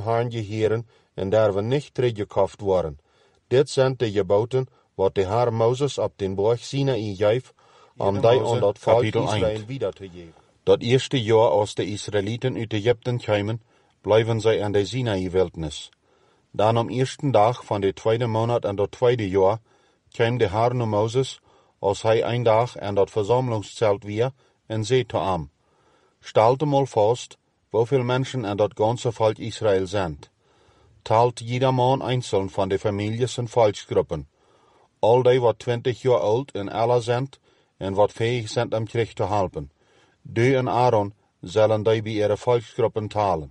Herrn gehören und derven nicht teruggekauft worden. Dit zijn de geboten wat de Herr Moses op den Berg Sinai gaf, om die aan dat volk Israël wieder te geven. Dat eerste jaar als de Israëlieten uit Egypten kwamen, blijven zij aan de Sinai-wildnis. Dan am eersten dag van de tweede maand en dat tweede jaar, kwam de Herr naar Moses, als hij een dag aan dat verzamelingszelt weer, en zei te hem, stelt mal vast, hoeveel mensen aan dat ganze volk Israël zijn. Telt jeder man einzeln van de families en volksgroepen. Al die wat 20 jaar oud en alle zijn, en wat fähig zijn om terug te helpen. Du en Aaron zullen die bij ihre volksgroepen talen.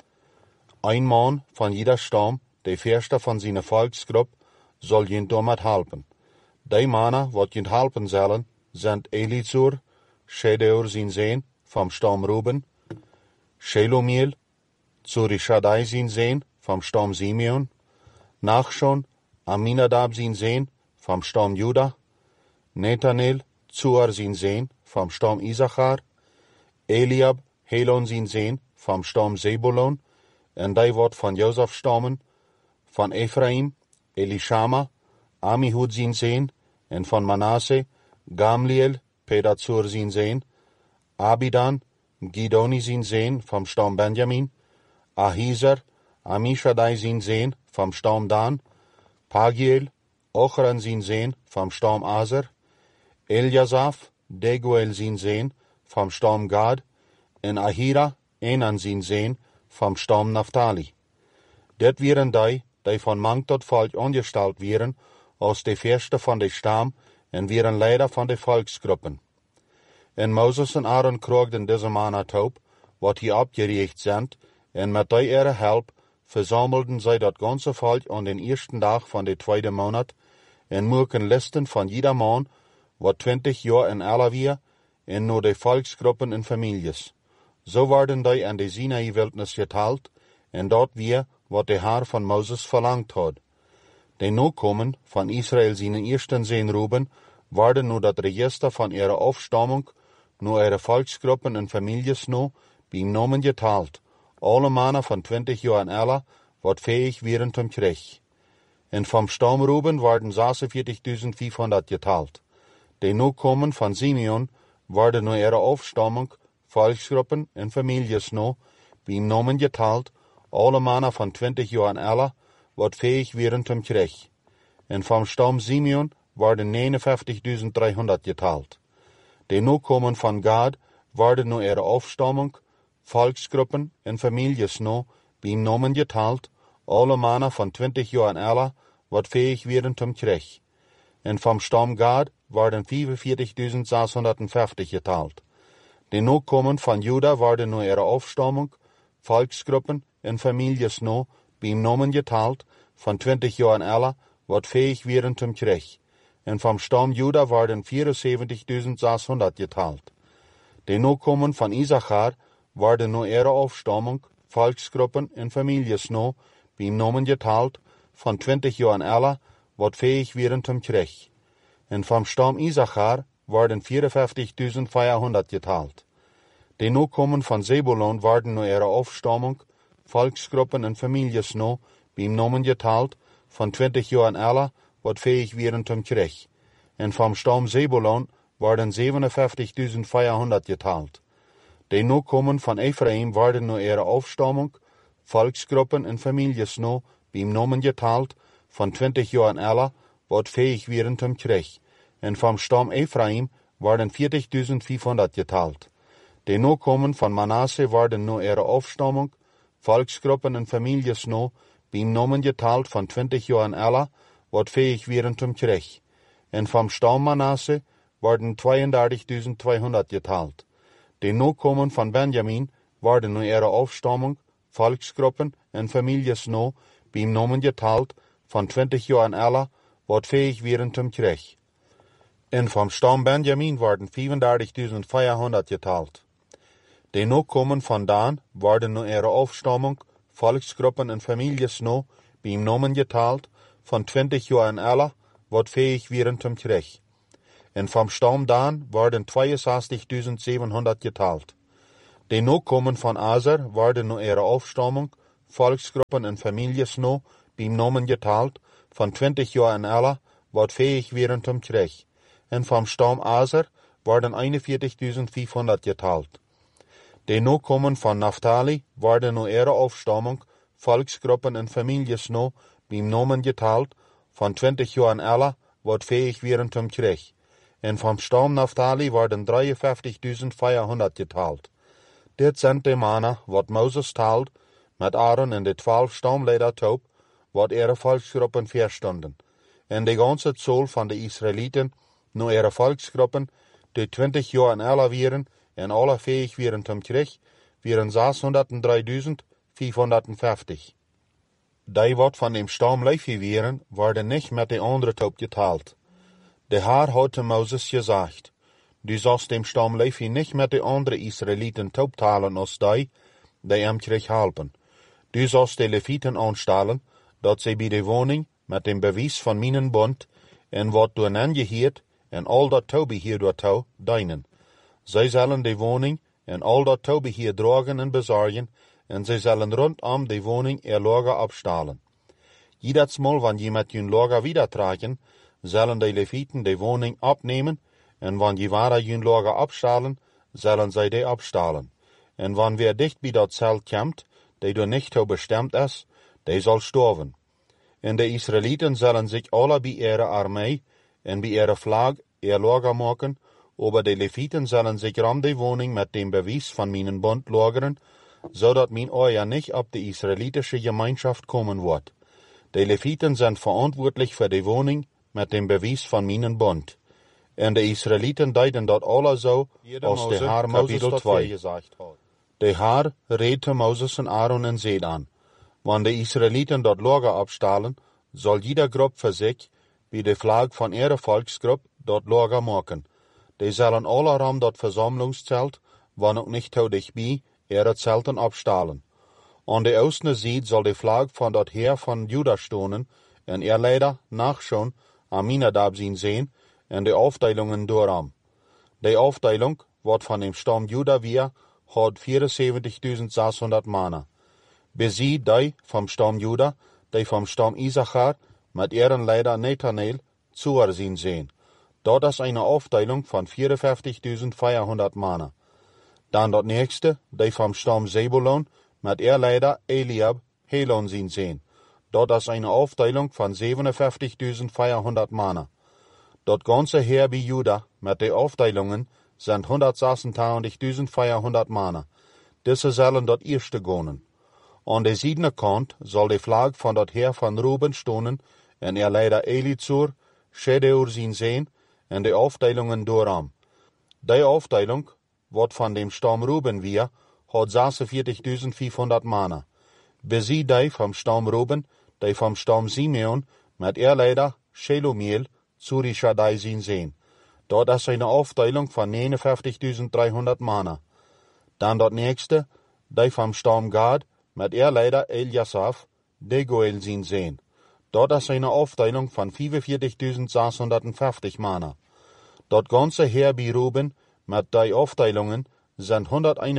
Ein man van jeder stam, de eerste van zijn volksgroep, zal je damit helpen. Die mannen wat je helpen zullen, zijn Elizur, Shedeur zijn zoon, vom stam Ruben, Shelomiel, Zurishadai zijn zoon, vom stam Simeon, Nachshon, Aminadab zijn zoon, vom stam Juda, Netanel, Zuar zijn zoon, vom stam Issachar, Eliab, Helon zijn zoon, vom stam Zebulon, en die wat van Jozef stammen, van Ephraim, Elishama, Amihud zijn zoon, en van Manasse, Gamliel, Pedazur zijn zoon, Abidan, Gidoni zijn zoon, vom stam Benjamin, Ahizer, Amishadai zijn zoon, vom stam Dan, Pagiel, Ochran zijn zoon, vom stam Aser, Eljasaf, Deguel zijn zoon, vom stam Gad, en Ahira, Enan zijn zoon, vom stam Naphtali. Dit waren die van mank tot volk angesteld werden, als de eerste van de stam, en waren leider van de volksgroepen. En Moses en Aaron kroegden deze mannen op, wat hier opgericht zijn, en met die ihre help verzamelden zij dat ganze volk aan den eersten dag van de tweede maand, en maken listen van jeder man, wat 20 jaar en alle weer, en naar de volksgroepen en families. Zo werden die aan de Sinai-wildnis geteld, en dat weer wat de Herr van Moses verlangt had. De nakomen van Israël zijn eersten zoon Ruben, werden nu dat register van ihre afstamming, nu ihre volksgroepen en families nu, bij namen geteld, alle mannen van 20 jaar en alle, wat fähig waren zum Krieg. En vom stam Ruben werden 46.500 geteld. De nakomen van Simeon werden nu ihre afstamming, volksgroepen en families nu, bij namen geteld, alle mannen van 20 jaar en alle, wat fähig waren zum Krieg. En vom stam Simeon werden 59.300 geteld. De nakomen van Gad werden nu ihre afstamming, volksgroepen en families nu, bij namen geteld, alle mannen van 20 jaar en alle, wat fähig waren zum Krieg. En vom stam Gad werden 45.650 geteld. De nakomen van Juda werden nu ihre afstamming, volksgroepen en families nu, bij namen geteld, van 20 jaar en alle, wat fähig waren zum Krieg. En vom stam Juda werden 74.600 geteld. De nakomen van Issachar werden nu ihre afstamming, volksgroepen en families nu, bij namen geteld, van 20 jaar en alle, wat fähig waren zum Krieg. En vom stam Issachar werden 54.400 geteld. De nakomen van Zebulon werden nu ihre afstamming, volksgroepen en families nu, bij namen geteld, van 20 jaar en alle, wat fähig waren zum Krieg. En vom stam Zebulon werden 57.400 geteld. De nakomen van Ephraim werden nu ihre afstamming, volksgroepen en families nu, bij namen geteld, van 20 jaar en alle, wat fähig waren zum Krieg. En vom stam Ephraim werden 40.500 geteld. De nakomen van Manasse werden nu ihre afstamming, volksgroepen en families nu, bij namen geteld, van 20 jaar en alle, wat fähig waren zum Krieg. En vom stam Manasse werden 32.200 geteld. De nakomen van Benjamin werden nu ihre afstamming, volksgroepen en families nu, bij namen geteld, van 20 jaar en alle, wat fähig waren zum Krieg. En vom stam Benjamin werden 35.400 geteld. De nakomen van Dan werden nu ihre afstamming, volksgroepen en families nu, bij namen geteld, van 20 jaar en alle, wat fähig waren zum Krieg. En vom stam Dan werden 62.700 geteld. De nakomen van Aser werden nu ihre afstamming, Volksgruppen en families no, beim Namen geteilt, van 20 Jaar en alle, wat fähig wären zum Krieg. En vom Stamm Aser worden 41.500 geteilt. Die no kommen von Naphtali worden no ihre Aufstammung, Volksgruppen en families no, beim Namen geteilt, van 20 Jaar en alle, wat fähig wären zum Krieg. En vom Stamm Naphtali worden 53.400 geteilt. Dit zijn de mannen wat Moses teilt, met Aaron en de 12 stamleider top, wat ihre Volksgruppen verstonden. En de ganze Zahl van de Israëlieten, no ihre Volksgruppen, die 20 Jaar en alle wären, en alle fähig wären zum Krieg, wären 603.550. Die wat van dem Stamm Levi wären, worden nicht met de andere top geteilt. De Herr hatte Moses gesagt, du sollst dem Stamm Levi nicht met de andere Israëlieten top teilen als die am Krieg helpen. Du sollst de Leviten aanstellen, dat ze bij de woning met dem bewijs van mijn bond, en wat door hen geheert, en al dat toebeheer daartoe, dienen. Zij zullen de woning en al dat toebeheer dragen en bezorgen, en zij zullen rondom de woning ihr lager abstalen. Jedersmal, wanneer je met je lager wiedertragen, zullen de Leviten de woning opnemen, en wanneer je waar je lager abstalen, zullen zij de abstalen. En wanneer weer dicht bij dat Zelt komt, die door nicht zo bestemd is, die zal sterven. En de Israëlieten zullen zich alle bij ihre armee en bij ihre vlag ihr lager maken, aber de Leviten zullen zich ram de woning met dem bewijs van mijn bond lageren, zodat mijn oor niet op de Israëlitische Gemeinschaft komen wordt. De Leviten zijn verantwoordelijk voor de woning met dem bewijs van mijn bond. En de Israëlieten deiden dat alle zo, als de Heer Kapitel 2. De Heer reed te Moses en Aaron en zei aan, wanneer de Israëlieten dat lager abstalen, zal jeder groep voor zich, bij de vlag van ihre Volksgroep, dat lager maken. Die zullen alle ram dat Versammlungszelt, wanneer ook niet te dichtbij, ihre Zelten abstalen. An de oostende zijde zal de vlag van dat Heer van Juda stonen, en leider nachschauen, Aminadab zien sehen, en de Aufteilungen dooram. De Aufteilung, wat van dem Stamm Juda weer, had 74.600 mannen. Bezie die vom Stamm Juda, die vom Stamm Issachar, met ihren Leider Nathanael, zuer zien sehen. Dat is eine Aufteilung von 54.400 mannen. Dan dat nächste, die vom Stamm Zebulon, met ihr Leider Eliab, Helon zien sehen. Dat is eine Aufteilung von 57.400 mannen. Dat ganze Heer bij Juda, met de Aufteilungen, sind 126.400 mannen. Diese zullen dat eerste gonen. An de ziedene kant zal de vlag van dat Heer van Ruben stonen, en Leider Elizur, Shedeur zien sehen, en de Aufteilungen dooram. Die Aufteilung, wat van dem Stamm Ruben weer, had 46.500 mannen. Bezie die vom Stamm Ruben, die vom Stamm Simeon, met Leider Shelumiel, Zurishadai zien sehen. Dat is eine Aufteilung von 59.300 mannen. Dan dat nächste, die vom Stamm Gad, met Leider Eliasaf, Degoel zien sehen. Dat is eine Aufteilung von 45.650 mannen. Dat ganze Heer bij Ruben, met die Aufteilungen, sind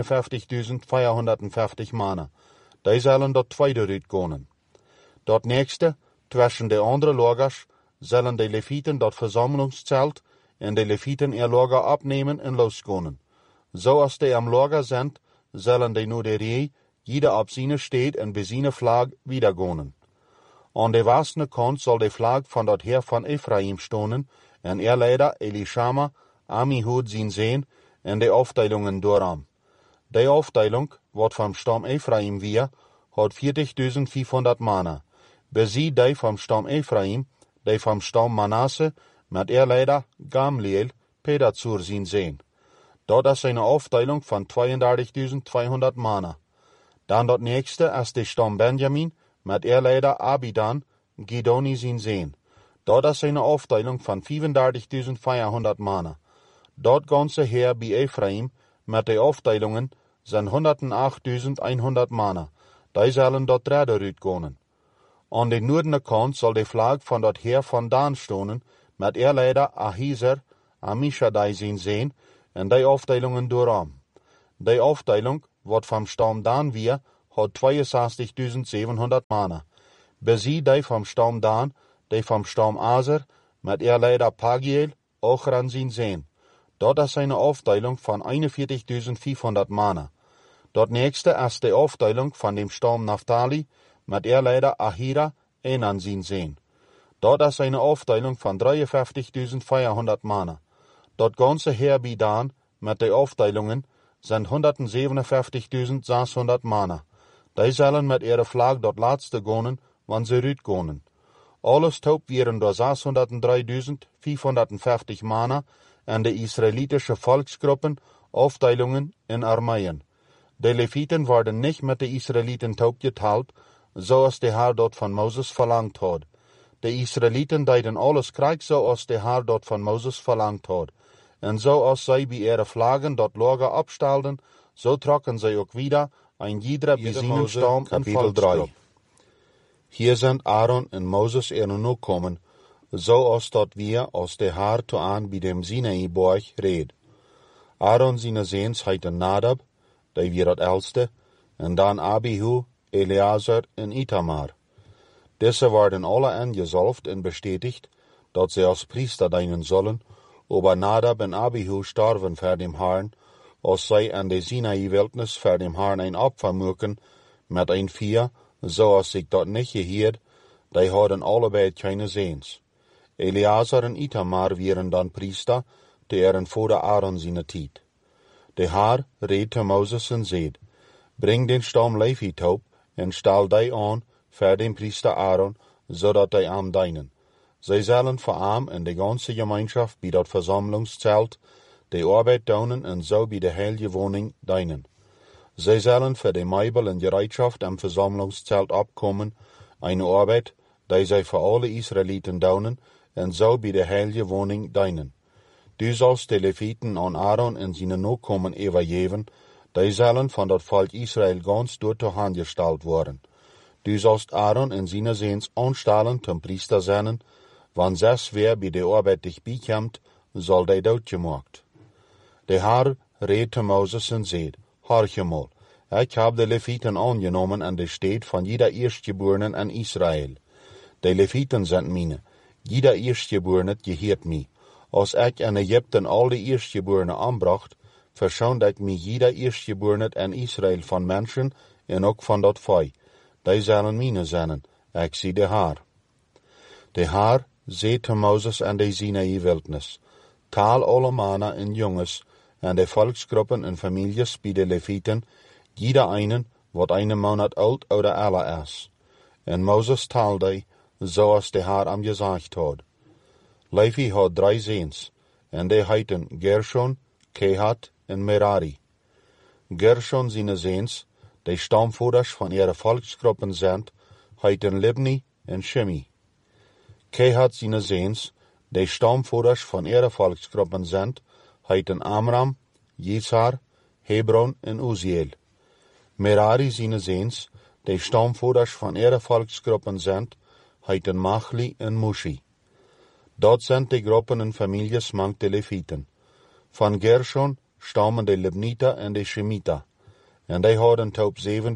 151.450 mannen. Die zullen dat tweede uitkomen. Dat nächste, tussen de andere lagers, zullen de Leviten dat Versammlungszelt en de Leviten ihr Lager abnehmen en loskomen. Zo als die am Lager sind, zullen de nu de Ree, jeder op zijn steed en bij zijn vlag wiedergonen. An de westende kant zal de vlag van dat Heer van Ephraim stonen, en Leider Elishama, Amihud zien sehen, en de Aufteilungen dooram. De Aufteilung, wat vom Stamm Ephraim weer, had 40.500 mannen. Bezie die vom Stamm Ephraim, die vom Stamm Manasse, met Leider Gamliel, Pedazur zien sehen. Dat is eine Aufteilung von 32.200 mannen. Dan dat nächste is de Stamm Benjamin, met Leider Abidan, Gidoni zien sehen. Dat is eine Aufteilung von 35.400 mannen. Dat ganze Heer bij Ephraim, met de Aufteilungen, zijn 108.100 mannen. Die zullen dat derde uitkomen. An de noordene kant zal de vlag van dat Heer van Dan stonen, met Leider Ahiezer, Amishadai zien sehen, en die Aufteilungen dooram. Die Aufteilung, wat vom Stamm Dan weer, had 62.700 Manner. Besie die vom Stamm Dan, die vom Stamm Aser, met leider Pagiel, auch an zijn Seen. Dat is eine Aufteilung von 41.500 Manner. Dat nächste ist die Aufteilung von dem Stamm Naphtali, mit leider Ahira, an zijn Seen. Dat is eine Aufteilung von 53.400 Manner. Dat ganze Heer bij Dan, mit den Aufteilungen, sind 157.600 Manner. Die sollen mit ihrer Flagge dort laatste gonen, wann sie rütgonen. Alles taub wären da 603.550 Manner an die israelitische Volksgruppen, Aufteilungen in Armeeën. Die Leviten werden nicht mit den Israeliten taub geteilt, so als der Herr dort von Moses verlangt hat. Die Israeliten deuten alles Krieg, so als der Herr dort von Moses verlangt hat. Und so als sie bei ihren Flaggen dort Lager abstellten, so trocken sie auch wieder ein jeder bei seinem Stamm in Kapitel 3. Hier sind Aaron und Moses noch kommen, so als dort wir aus der Herr zu an bei dem Sinai-Berg red. Aaron seine Sehens heiten Nadab, der wir das Älteste, und dann Abihu, Eleazar und Itamar. Diese werden alle angesalbt und bestätigt, dass sie als Priester dienen sollen, aber Nadab und Abihu starben vor dem Herrn, als sie an der Sinai-Wildnis vor dem Herrn ein Opfer mögen, mit ein Vieh, so als sich dort nicht gehört, die hadden allebei keine Sehens. Eleazar und Itamar wären dann Priester, deren vor der Aaron seine Tijd. Der Herr redet zu Moses und sagt, bring den Stamm Levi taub und stell die an für den Priester Aaron, so dat die am dienen. Sie sollen vor ihm in die ganze Gemeinschaft bei dat Versammlungszelt die Arbeit tun und so bei der heilige Wohnung dienen. Sie sollen für die Meibel und Gereitschaft am Versammlungszelt abkommen, eine Arbeit, die sie für alle Israeliten tun und so bei der heilige Wohnung dienen. Du sollst die Leviten an Aaron und seine Nachkommen übergeben, die sollen von dat Volk Israel ganz durch die Hand gestellt worden. Du sollst Aaron und seine Sehens anstellen zum Priester sein, wann ses wer bei der Arbeit dich bekommt, soll die dort gemacht. Der Herr redet zu Moses und sagt, horche mal, ich habe die Leviten angenommen an der Stadt von jeder Erstgeborenen an Israel. Die Leviten sind meine, jeder Erstgeborene gehört mir. Als ich in Ägypten all die Erstgeborenen anbracht, verschont ich mir jeder Erstgeborene an Israel von Menschen und auch von dat Volk. Die sollen meine sein, ich sie der Herr. Der Herr sagt zu Moses an der Sinai-Wildnis, tal alle Männer und Junges an die Volksgruppen und Familien bei den Leviten, jeder einen, wat einen Monat alt oder älter ist. Und Moses tal die, so als der Herr am gesagt hat. Levi hat 3 Sehens, und die heiten Gershon, Kehat und Merari. Gershon seine Sehens, die Stammvorders von ihren Volksgruppen sind, heiten Libni und Shimi. Kehat seine Sehens, die Stammvorders von ihren Volksgruppen sind, heiten Amram, Jizar, Hebron und Uziel. Merari seine Sehens, die Stammvorders von ihren Volksgruppen sind, heiten Machli und Mushi. Dort sind die Gruppen und Familien manch die Leviten. Von Gershon stammen die Libniter und die Shemiter. Und die hadden taub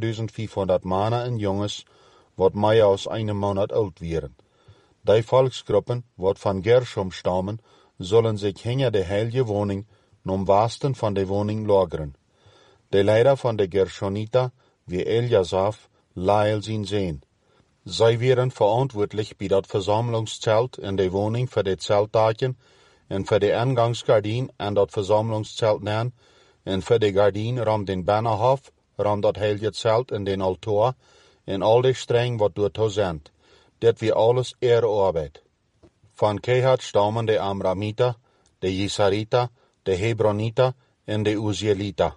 7.500 Männer und Junges, wat mehr als einen Monat alt wären. Die Volksgruppen, wat von Gershom stammen, sollen sich hinter der heilige Wohnung, nom Westen von der Wohnung lagern. Die Leiter von der Gershoniter, wie Eliasaf, Lael sin sehen. Sie wären verantwortlich bei dat Versammlungszelt in der Wohnung für die Zeltdaken und für die Eingangsgardin an dat Versammlungszelt nennen und für die Gardin ram den Bannerhof, ram dat heilige Zelt in den Altar und all die Stränge, wat dort sind. Dat wie alles ihre Arbeit. Von Kehat stammen die Amramiter, die Jisariter, die Hebroniter und die Uzieliter.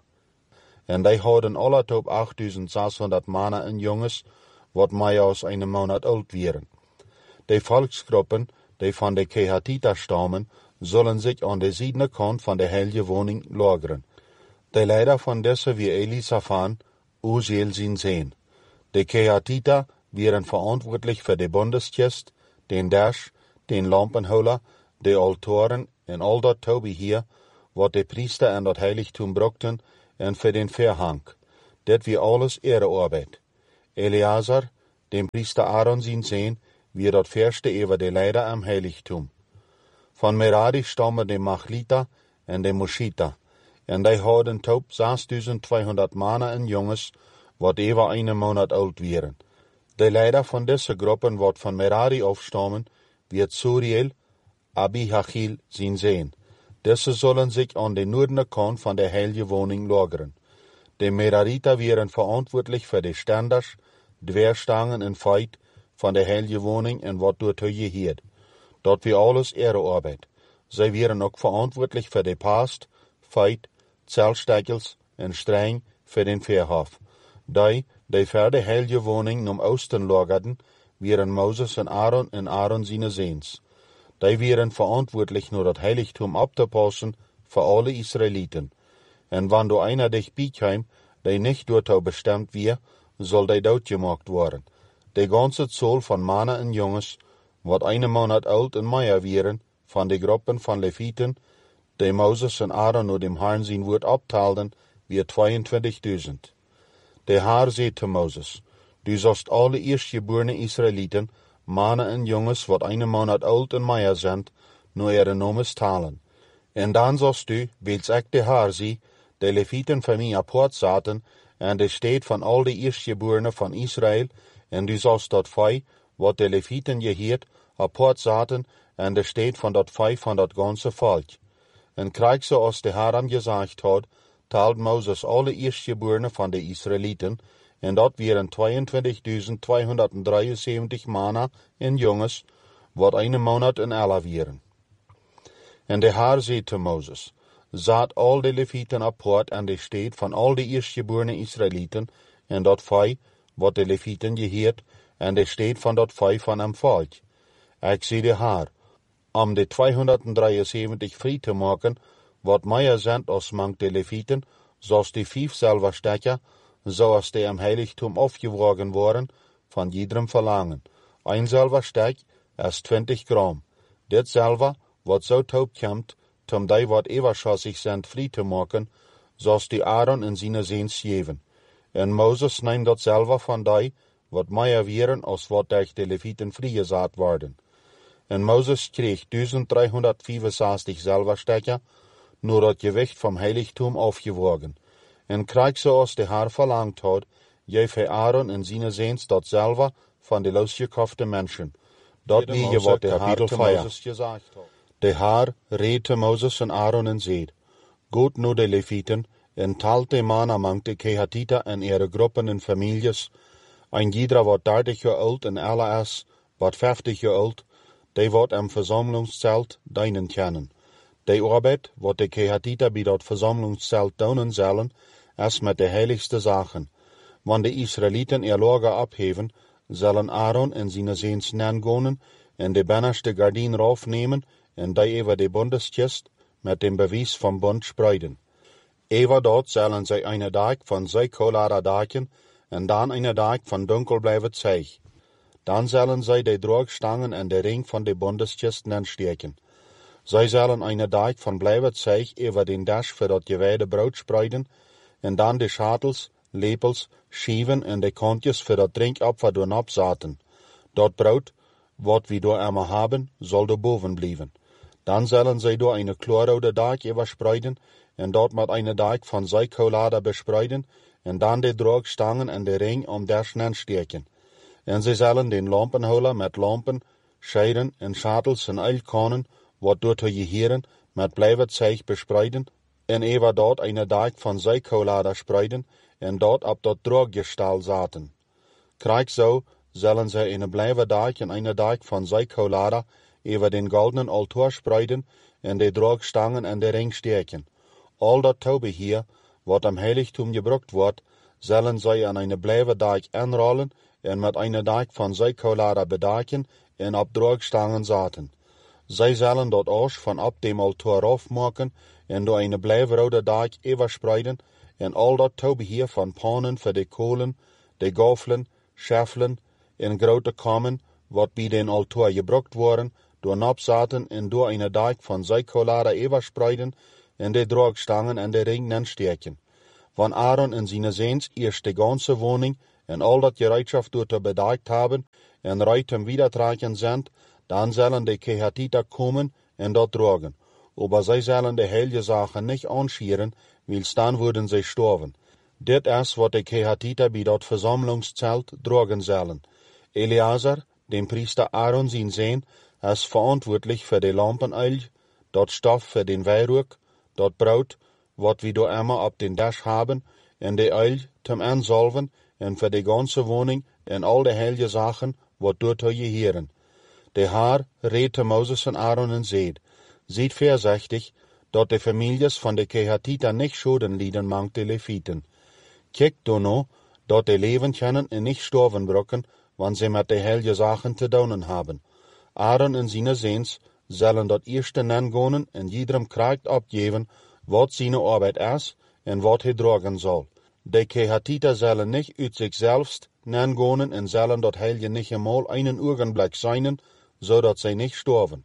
Und die hadden alle top 8.600 Männer und Junges, wat mehr als einen Monat alt wären. Die Volksgruppen, die von den Kehatiter stammen, sollen sich an der Südkant von der heiligen Wohnung lagern. Die Leiter von dessen wie Elisaphan, Uziel sin sehen. Die Kehatiter wären verantwortlich für die Bundeskist, den Dash, den Lampenholer, die Altoren und all dat Tobi hier, wat die Priester an dat Heiligtum brauchten, und für den Verhang. Det wie alles Ehrearbeit. Eleazar, dem Priester Aaron sein Sohn, wie dat verste über de Leider am Heiligtum. Von Merari stammen de Machlita en de Mushita, en die hadden taub 6200 Männer en Jongens, wat über einen Monat alt wären. De Leider von deze Gruppen, wat von Merari aufstammen, wird Suriel, Abihachil sein Sohn. Diese sollen sich an den nordischen Kant von der Heilige Wohnung lagern. De Merariter wären verantwortlich für die Standards, Dweerstangen en Feit von der Heilige Wohnung en wat dort gehört. Dort wie alles Ehrearbeit. Sie wären auch verantwortlich für die Past, Feit, Zeltsteckels en Streng für den Verhof. Die für die Heilige Wohnung am Osten lagerten, wären Moses en Aaron seine Sehns. Die wären verantwortlich nur das Heiligtum abzupassen für alle Israeliten. En wann du einer dich bietheim, die nicht dort bestimmt wir, soll die dort gemacht worden. Die ganze Zahl von Männer en Jongens, wat einen Monat alt en meier wären, von de Gruppen von Leviten, die Moses en Aaron nur dem Herrn sein Wort abteilten, wir 22.000. Der Herr sagt zu Moses, du sollst alle erstgeborene Israeliten, Männer en Jongens, wat einen Monat alt en meier sind, nur ihre Nomes talen. En dan sollst du, wils ik de Herr sie, de Leviten van mij apart zaten, en de steed van al de eerstgeborenen van Israël, en du sollst dat vij, wat de Leviten geheerd, apart zaten, en de steed van dat vij van dat ganze volk. En krijg zoals de Herr hem gezegd had, teilt Moses alle eerstgeborenen van de Israëlieten, en dat waren 22.273 Männer en Jongens, wat einen Monat in alle waren. En de Herr zei te Moses, zat al de Leviten apart aan de steed van al de eerstgeborene Israëlieten, en dat vij, wat de Leviten geheerd, en de steed van dat vij van hem volk. Ik zei de Herr, om de 273 vrij te maken, wat meer zijn als mank de Leviten, zoals die 5 Silberstecher, zoals die am Heiligtum aufgewogen worden, van jedem verlangen. Ein Silberstech is 20 Gramm. Dit Silber, wat zo taub komt, tom die wat ewerschossig zijn vrij te maken, zoals die Aaron in zijn Sehns geven. En Moses neemt dat Silber van die, wat meer wären, als wat durch de Leviten vrijgezaad worden. En Moses kreeg 1365 Silberstecher, nur dat Gewicht vom Heiligtum aufgewogen. En krijg zoals de Herr verlangt had, geef hij Aaron en zijn Sehns dat Silber van de losgekaufte Menschen. Dat wiege wat de Herr te Moses gezegd had. De Herr reed te Moses en Aaron en zei, Goed nu de Leviten, en talt de man among de Kehatita en ihre Gruppen en families, ein jeder wat 30 jaar oud en alle is, wat 50 jaar oud, die wat am Versammlungszelt dienen kennen. De arbeid, wat de Kehatita bij dat Versammlungszelt doen zullen, is met de heiligste Sachen. Wann de Israeliten ihr Lager abheven, zullen Aaron en zijn Sehns nangonen en de binnenste gardien raufnemen en die over de Bundeskist met dem Bewijs vom Bund spreiden. Over dort zullen zij eine Dag van zijkolade daken en dan eine Dag van dunkel blijven zeig. Dan zullen zij de droogstangen en de ring van de Bundeskist nansteken. Zij zullen eine Dag van blijven zeig over den Dash voor dat gewijde brood spreiden en dan de schatels, lepels, schieven en de kontjes voor dat drinkopfer doen opzaten. Dat brood, wat we door einmal haben, soll da boven blijven. Dan zullen zij door eine chlorrode Dag überspreiden en dat met eine Dag van zijkolade bespreiden en dan de droogstangen en de ring om Dash nansteken. En zij zullen den lampenholer met lampen, scheiden en schatels en eilkanen, wat door te geheren, met blijven zeig bespreiden, en over dat eine Dag van zijkolade spreiden, en dat op dat drooggestal zaten. Krijg zo, zullen zij eine blijven Dag en eine Dag van zijkolade over den goldenen altaar spreiden, en de droogstangen en de ring steken. Al dat Taubeheer, wat am Heiligtum gebruikt wordt, zullen zij aan eine blijven Dag aanrollen, en met eine Dag van zijkolade bedaken, en op droogstangen zaten. Zij zullen dat Asch van op dem altaar afmaken, en door eine blijvrode Dag overspreiden, en al dat Taubeheer van pannen voor de kolen, de gafelen, scheffelen, en grote kammen, wat bij den altaar gebruikt worden, door opzaten en door eine Dag van zijkolade overspreiden, en de droogstangen en de ring nansteken. Wann Aaron in seine Seens erst die ganze Wohnung en al dat Gereitschaft dort bedeckt haben en reitem wiedertragen sind, dann sollen die Kehatiter kommen en dort tragen. Aber sie sollen die heilige Sache nicht anschieren, weil dann würden sie sterben. Dit ist, was die Kehatiter bei dort Versammlungszelt tragen sollen. Eleazar, dem Priester Aaron sein Sohn, ist verantwortlich für die Lampenöl, dort Stoff für den Weihrauch, dort Brot, wat wir da immer auf den Tisch haben, en die Öl zum Ansalven, en für die ganze Wohnung, en all die heilige Sachen, wat dort gehören. Der Herr redte Moses und Aaron und seht vorsichtig, dort die Families von den Kehatiter nicht Schulden lieden mang die Leviten. Kijkt du no, dort die leben können und nicht sterben brücken, wann sie mit den heiligen Sachen zu tun haben. Aaron und seine Sehns sollen dort erst hingehen und jedem Kraft abgeben, wat seine Arbeit ist und wat tragen soll. Die Kehatiter sollen nicht uit sich selbst hingehen und sollen dort heilige nicht einmal einen Augenblick sein, so dat sie nicht sterben.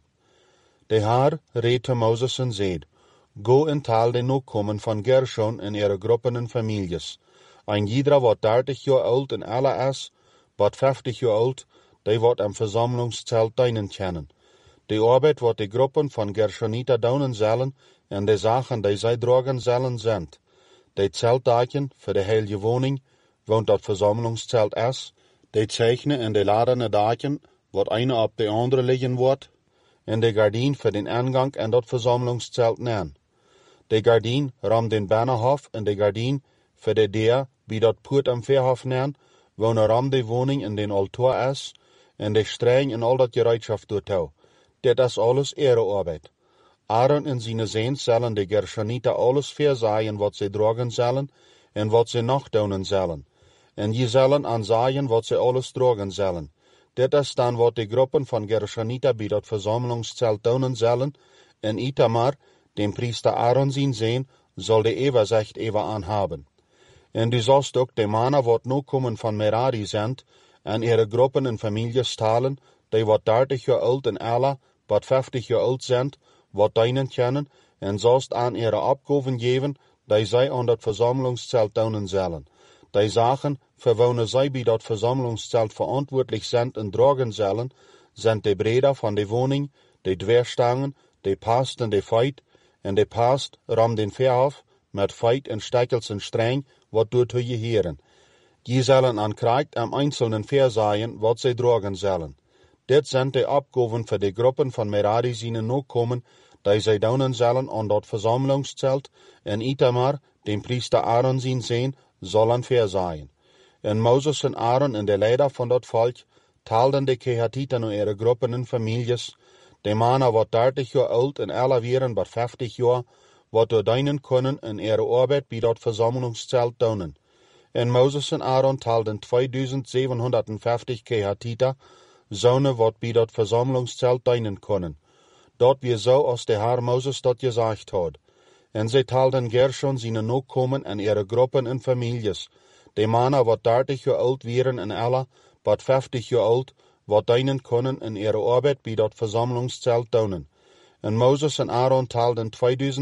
Der Herr redte Moses und go in Tal den Nachkommen von Gershon in ihre Gruppen und Families. Ein jeder, wat 30 Jahre alt in alle ist, wat 50 Jahre alt, die wat am Versammlungszelt dienen kennen. Die Arbeit, wat die Gruppen von Gershoniter daunen sollen, en die Sachen, die sie tragen sollen, sind. Die Zeltdaken für die heilige Wohnung, wo dat Versammlungszelt ist, die Zeichnen en die ladene Daken, wat eine auf die andere liegen wird, en die Gardin für den Eingang en dat Versammlungszelt nennen. Die Gardin ram den Bannerhof en die Gardin für die der, wie dat Purt am Verhof nennen, wo ne ram die Wohnung in den Altar ist, en die Streng en all dat Gereitschaft dortau. Dit is alles ihre Arbeit. Aaron en seine Sehns sollen die Gershoniter alles versagen, wat sie tragen sollen, en wat sie noch tun sollen. En je sollen ansagen, wat sie alles tragen sollen. Dit is dan wat die Gruppen von Gershoniter bei dat Versammlungszelt tun sollen, en Itamar, dem Priester Aaron sein Sohn, soll die Ebersicht anhaben. En du sollst ook die Männer, wat nu kommen von Merari sind, en ihre Gruppen en Families talen, die wat 30 Jahre alt en alle, wat 50 Jahre alt sind, wat dienen kennen, en sollst an ihre Abgaben geben, die zij an dat Versammlungszelt tun sollen. Die Sachen, für wonen zij bei dat Versammlungszelt verantwortlich sind en tragen sollen, sind die Breder von der Wohnung, die Dwerstangen, die Past en die Feit, en die Past ram den Verhof, mit Feit en Steckels en Streng, wat dort gehören. Die sollen an Kraft am einzelnen versagen, wat sie tragen sollen. Dit sind die Abgaben für die Gruppen von Merari seine Nachkommen, die sie daunen sollen an dat Versammlungszelt, en Itamar, dem Priester Aaron sein Sohn, sollen versagen. En Moses und Aaron en de Leiter von dat Volk teilten die Kehatiter nur ihre Gruppen und Families, die Männer wat 30 Jahre alt en alle wären wat 50 Jahre, wat er dienen können in ihre Arbeit bei dat Versammlungszelt daunen. En Moses und Aaron teilten 2750 Kehatiter, Söhne, wat bei dat Versammlungszelt dienen können. Dort wir so, als der Herr Moses dat gesagt hat. En sie teilten Gershon seine Nachkommen in ihre Gruppen und Families. Die Männer, wat 30 Jahre alt wären in alle, wat 50 Jahre alt, wat dienen können in ihre Arbeit bei dat Versammlungszelt daunen. En Moses und Aaron teilten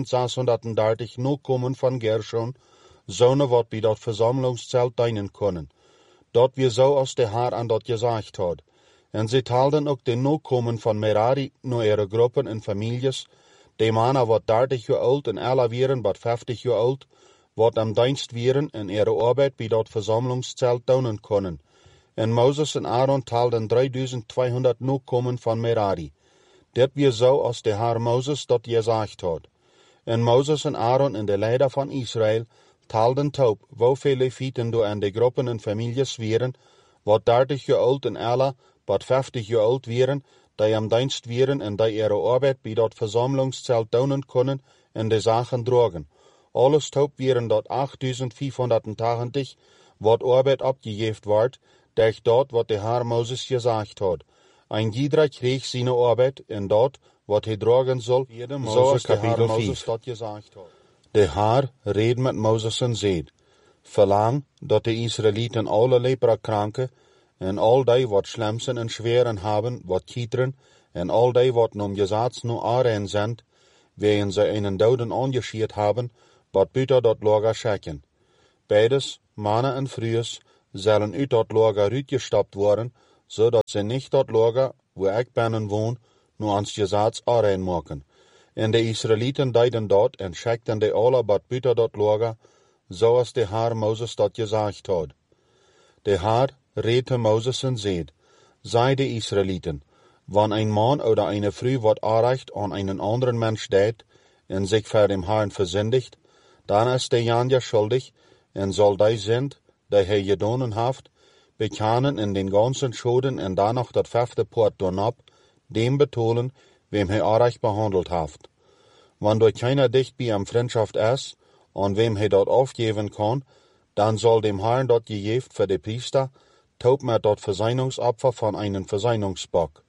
2630 Nachkommen von Gershon, Söhne, wat bei dat Versammlungszelt dienen können. Dort wir so, als der Herr an dat gesagt hat. En sie teilten ook de Nachkommen von Merari nur ihre Gruppen en Families, die Männer wat 30 Jahre alt en alle wären wat 50 Jahre alt, wat am Dienst wären in ihre Arbeit bei dat Versammlungszelt daunen können. En Moses und Aaron teilten 3200 Nachkommen von Merari. Dit wir so, als der Herr Moses dat gesagt hat. En Moses und Aaron en de Leiter von Israel teilten taub, woveel Leviten du an de Gruppen en Families wären, wat 30 Jahre alt en alle, wat 50 Jahre alt wären, die am Dienst wären en die ihre Arbeit bei dat Versammlungszelt daunen können en de Sachen tragen. Alles taub wären dort 8580, wat Arbeit abgegeben ward, durch dort, wat der Herr Moses gesagt hat. Ein jeder krieg seine Arbeit en dort, wat tragen soll, so als der Herr Moses dat gesagt hat. Der Herr redet mit Moses und sagt, verlang, dat die Israeliten alle Leprakranke, en al die wat schlemsen en schweren haben, wat kieteren, en al die wat nom Gesetz nu arein sind, wehen sie einen Doden angeschiert haben, wat büter dat Lager schicken. Beides, Manne en Vrouws, zullen uit dat lager uitgestapt worden, zodat ze niet dat lager, wo ik ben en woon, nu ans Gesetz aanmaken. En de Israëlieten deden dat en schickten de alle wat buiten dat lager, zoals de Heer Moses dat gezegd had. De Heer redte Moses en zei, sei de Israëlieten, wanneer een man oder eine Frau wat aanrecht aan einen anderen Mensch deed, en zich voor dem Herrn versündigt, dan is de Janja schuldig, en zal die Sünd, die hij gedaan heeft, bekennen in den ganzen Schulden en dan nog dat 5e Poort donop, dem betonen, wem hij aanrecht behandeld heeft. Wanneer keiner dicht bij hem Freundschaft is, aan wem hij dat afgeven kan, dan zal dem Herrn dat gegeven voor de priester, taub met dat Verseinungsopfer van einen Verseinungsbock.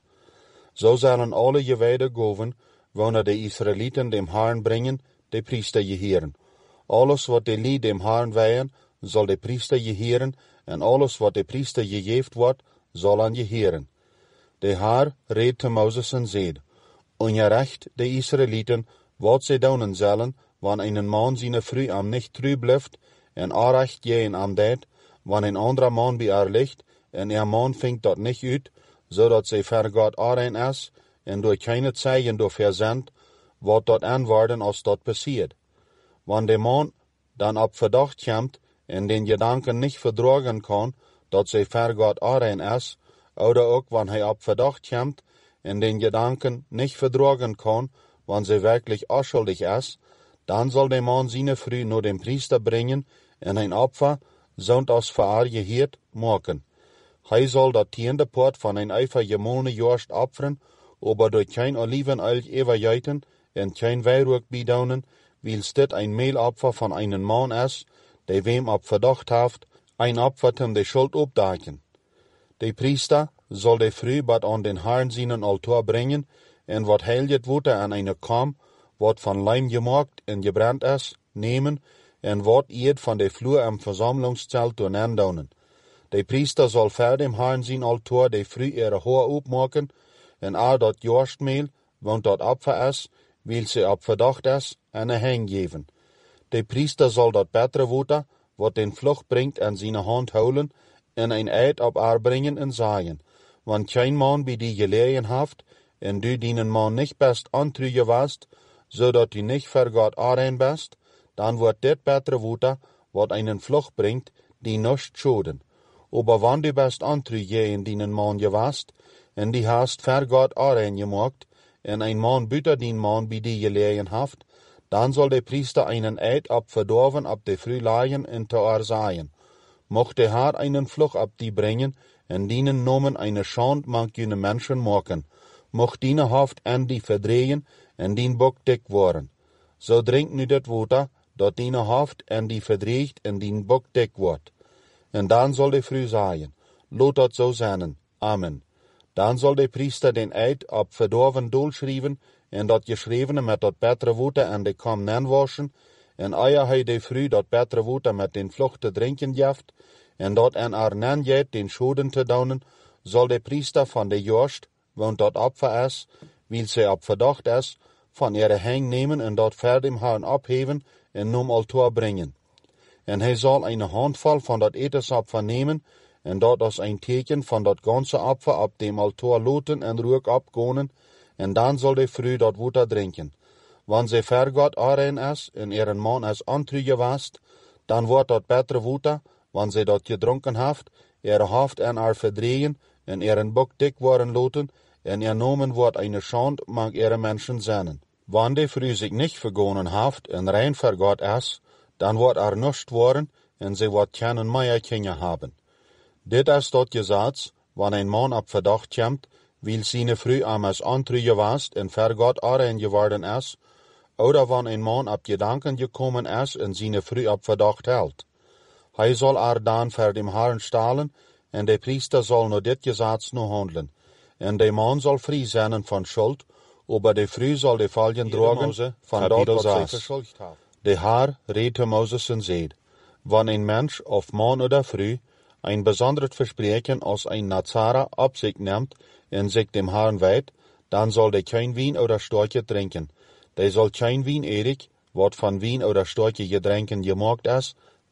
So zullen alle gewijde goven, wanneer de Israëlieten dem Herrn brengen, de priester geheren. Alles wat de lied dem Herrn weihen, zal de priester geheren, en alles wat de priester gegeven wordt, zal aan geheren. De Heer reed te Moses en zei, ongerecht de Israëlieten, wat ze doen zullen, wanneer een man zijn vrouw am niet trouw blijft, en aanrecht geen am deed, wanneer een andere man bij haar ligt, en er man vindt dat niet uit, zodat ze voor God aanrein is, en door keine zeigen door verzendt, wat dat aanwaarden als dat passiert. Wanneer de man dan op verdacht komt, en den Gedanken niet verdragen kan, dat ze voor God aanrein is, oder ook wanneer hij op verdacht komt, en den Gedanken niet verdragen kan, wanneer ze werkelijk onschuldig is, dan zal de man zijn vrouw naar den priester brengen, en een opfer, zond als voor haar geheerd, maken. Hij zal dat 10e Poort van een eifer gemolne Jorst opferen, aber door kein Olivenöl evergeiten en kein Weihrauch bidaunen, wils dit een Mehlopfer van einen man is, de wem op verdacht heeft, een Opfer tem de Schuld opdaken. De priester zal de vrouw wat aan den Herrn seinen Altar brengen, en wat heiligt wordt aan eine Kam, wat van lijm gemaakt en gebrand is, nemen, en wat eet van de vloer am Versammlungszelt doen aandonen. De priester zal voor dem Herrn zijn Altar de vrouw ihre haar opmaken, en al dat Jorstmeel, want dat Opfer is, wil ze op verdacht is, en een hang geven. De priester zal dat betere water, wat den vlucht brengt, aan zijn hand houden, en een eid op haar brengen en zaaien. Want geen man bij die gelegen heeft, en du dienen man niet best antrugen wast, zodat du niet voor God aanrein best, dan wordt dit betere water, wat einen vlucht brengt, die nicht schoden. Aber wann du best antrugen dienen man gewast, en die hast voor God aanrein gemaakt, en een man buiten die man bij die gelegen heeft, dan zal de priester einen eid op verdorven op de vrouw laaien en te haar zaaien. Mocht de Herr einen vlucht op die brengen, en dienen nomen eine Schand mag jene Menschen maken. Mocht diene hoofd en die verdrehen, en dien bok dik worden. So drink nu dat water, dat diene hoofd en die verdreigt, en dien bok dik wordt. En dan zal de vrouw zaaien, laat dat zo zijn. Amen. Dan zal de priester den eid op verdorven doel schrijven, en dat geschrevene met dat betere water en de kam waschen, en eer hij de vrouw dat betere water met den vlucht te drinken geeft, en dat en haar nanjet den schoden te dounen, zal de priester van de Jorst, want dat Opfer is, wil ze op verdacht is, van ihre hang nemen en dat voor dem Herrn opheven en nom Altar brengen. En hij zal een handvol van dat etensopfer nemen, en dat als een teken van dat ganze Opfer op dem Altar loten en rook opkonen, en dan zal de vrouw dat water drinken. Wanneer ze voor God aanrein is, en ihren man is antrugen wast, dan wordt dat betere water, wanneer ze dat gedronken heeft, ihre hoofd en haar verdrehen, en ihren bok dik worden loten, en nomen wordt eine Schand mag ihre Menschen zijn. Wanneer de vrouw zich niet vergonnen heeft en rein voor God is, dan wordt er nichts worden, en ze wordt geen meer kinderen hebben. Dit is dat Gesetz, wanneer een man op verdacht komt, wil zijn vrouw am als antrugen wast en voor God aanrein geworden is, oder wanneer een man op gedanken gekomen is en zijn vrouw op verdacht houdt. Hij zal er dan voor dem Herrn stalen, en de priester zal naar dit Gesetz nu handelen. En de man zal vrij zijn van schuld, aber de vrouw zal de valjen dragen van dat wat zij verschuldigd heeft. De Heer reed te Moses en zei, wanneer een mens of man oder vrouw een besonders verspreken als een Nazara op zich neemt en zich dem Herrn wijdt, dan zal de geen wien oder storche drinken. De zal geen wien erik, wat van wien oder storche gedrinken gemaakt is,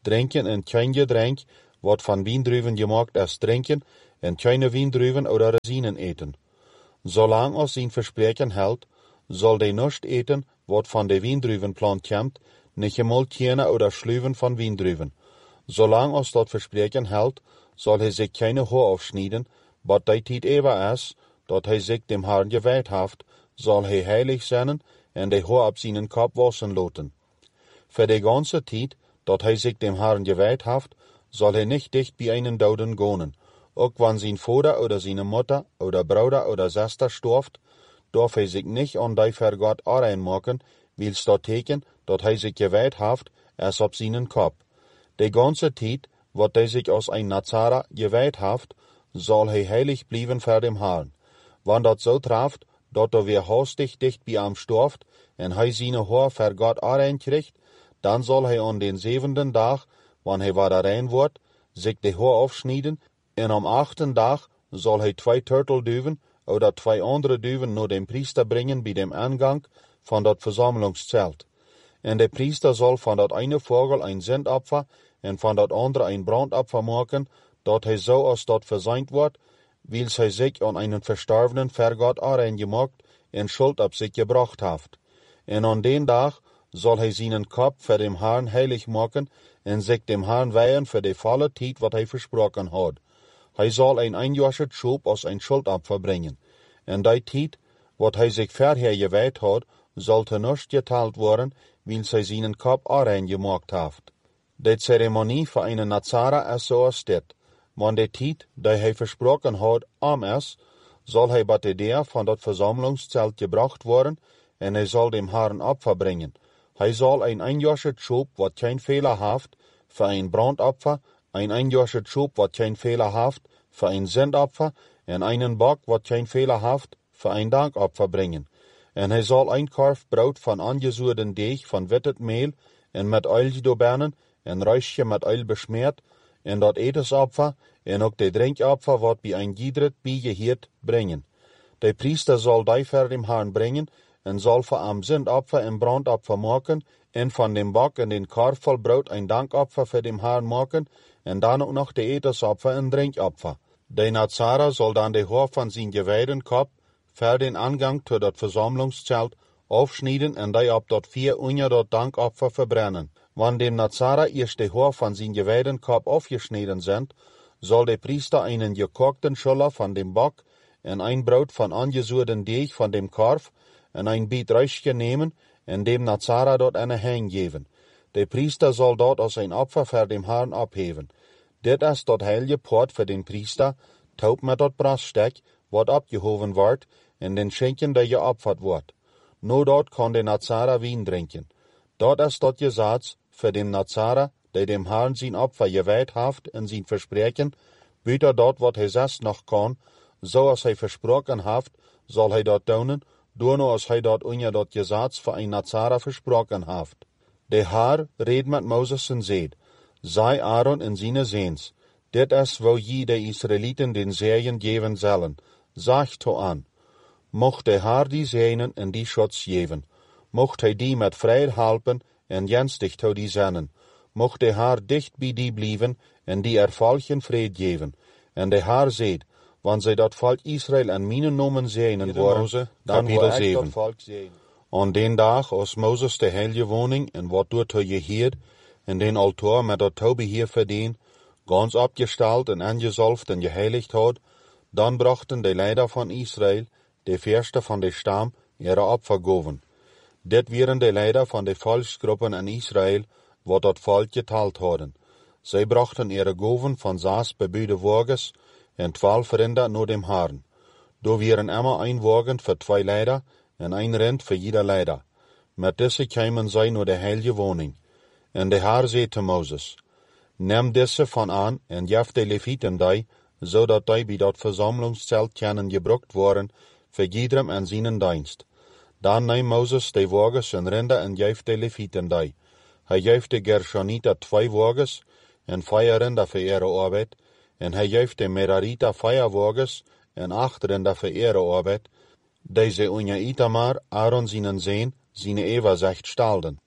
drinken en kein Getränk, wat van Wiendruiven gemaakt is, drinken, en keine Wiendruiven oder Rosinen eten. Zolang als zijn verspreken hält, soll de nicht eten, wat van de Wiendruivenplant komt, nicht einmal keine oder Schlüven van Wiendruiven. Zolang als dat verspreken hält, soll hij sich keine Haar aufschneiden, wat die tijd ever is, dat hij sich dem Herrn geweiht haft, soll hij heilig zijn en de Haar op seinen Kopf waschen laten. Für die ganze tijd, dat hij sich dem Herrn geweiht haft, soll hij nicht dicht bei einen Doden gonen. Auch wenn sein Vater oder seine Mutter oder Bruder oder Schwester stirbt, darf hij sich nicht an die für Gott anmachen, weil dat teken, dat hij sich geweiht haft, es op seinen Kopf. Die ganze tijd, wat hij sich als ein Nazara geweiht haft, soll hij heilig blieben für dem Herrn. Wann dat so trafft, dat er weer hastig dicht bei ihm stirbt, en hij seine Haar für Gott kriegt, dann soll hij an den 7. Tag, wann hij wieder rein wordt, sich de Haar aufschneiden, en am 8. Tag soll hij 2 Turtelduven oder 2 andere Duven nur dem Priester bringen bei dem Eingang von dat Versammlungszelt. En de Priester soll von dat eine Vogel ein Sündopfer en van dat andere ein Brandopfer maken, dat hij so als dat verseint wordt, weil hij sich an einen Verstorbenen für Gott gemacht en Schuld op sich gebracht haft. En an den Tag soll hij seinen Kopf für dem Herrn heilig machen en sich dem Herrn weihen für die volle Zeit, wat hij versprochen hat. Hij soll ein einjähriges Schub als ein Schuldopfer bringen. En die Zeit, wat hij sich vorher geweiht hat, sollte nicht geteilt worden, weil hij seinen Kopf gemacht haft. Die Zeremonie für einen Nazara ist so als dit. Wann die Zeit, die hij versprochen hat, ist, soll hij bei der von dat Versammlungszelt gebracht worden, en hij soll dem Herrn Opfer bringen. Hij soll ein einjähriges Schub, wat kein Fehler haft, für ein Brandopfer, ein einjähriges Schub, wat kein Fehler haft, für ein Sündopfer, en einen Bock, wat kein Fehler haft, für ein Dankopfer bringen. En hij soll ein Korf Brot von angesuurden Deeg von wittet Mehl, en met Öl gedobernen, en Räuschje met Öl beschmiert, en dat Etesopfer, en ook de Drinkopfer, wat bij ein Giedret beigehiert, bringen. Der Priester soll die für dem Herrn bringen, en soll für am Sündopfer en Brandopfer machen, en von dem Bock en den Korf voll Brot ein Dankopfer für dem Herrn machen, en dann auch noch de Etesopfer en Drinkopfer. Der Nazara soll dann de Haar von sein geweihten Kopf für den Angang zu dat Versammlungszelt aufschneiden en die op dat 4 unter dat Dankopfer verbrennen. Wann dem Nazara erst de Haar von sein geweihten Kopf aufgeschnitten sind, soll der Priester einen gekochten Schuller von dem Bock en ein Brot von angesuurden Deeg von dem Korf en ein Biet Räuschje nehmen en dem Nazara dort eine Hang geben. Der Priester soll dort als ein Opfer für dem Herrn abheben. Dit is dat heilige Port für den Priester, taub met dat Braststek, wat abgehoven wordt, en den Schenken, der geopfert wordt. Nur dort kann der Nazara Wien trinken. Dort is dat Gesetz für den Nazara, der dem Herrn sein Opfer geweiht haft en sein Versprechen, büter dort, wat hij selbst noch kann, so als hij versprochen haft, soll hij dat doen, door nur als hij dat unter dat Gesetz für ein Nazara versprochen haft. Der Herr redt met Moses en zeid, sei Aaron in seine Seens, dit is wo je de Israeliten den Seien geben sollen, sagt to an, mocht der Herr die Seinen en die Schutz geben, mocht hij die met vrijheid helpen en jenstig to die zennen, mocht der Herr dicht bij die blijven en die erfolgen vrede geven, en der Herr zeid, wann zij dat volk Israël en mijn nomen zeenen worden, dan wil ik dat volk zeenen. An den Tag, als Moses de heilige woning en wat door te geheerd, en den Altar met dat Taubeheer verdient, ganz abgestalt en angezalft en geheiligt had, dan brachten de Leider van Israël, de Verste van de Stamm, ihre Opfergaven. Dit waren de Leider van de Volksgruppen in Israël, wat dat volk geteilt hadden. Zij brachten ihre Gaven van 6 bebuide Wagens en 12 Rinder naar dem Herrn. Do waren immer ein Wagen für 2 Leider en ein Rind für jeder Leider. Met diese kamen zij naar de heilige woning. En de Herr zei te Moses, neem diese van aan en geef de Levieten die, zodat die bij dat Versammlungszelt kunnen gebruikt worden, voor iedereen en zijn dienst. Dan neemt Moses de Wagens en Rinder en geeft de Levieten die. Hij geeft de Gershoniter 2 Wagens en 4 Rinder voor ihre arbeid, en hij geeft de Merariter 4 Wagens en 8 Rinder voor ihre arbeid, deze unja Itamar, Aaron seinen Seen, seine Eva 6 stalden.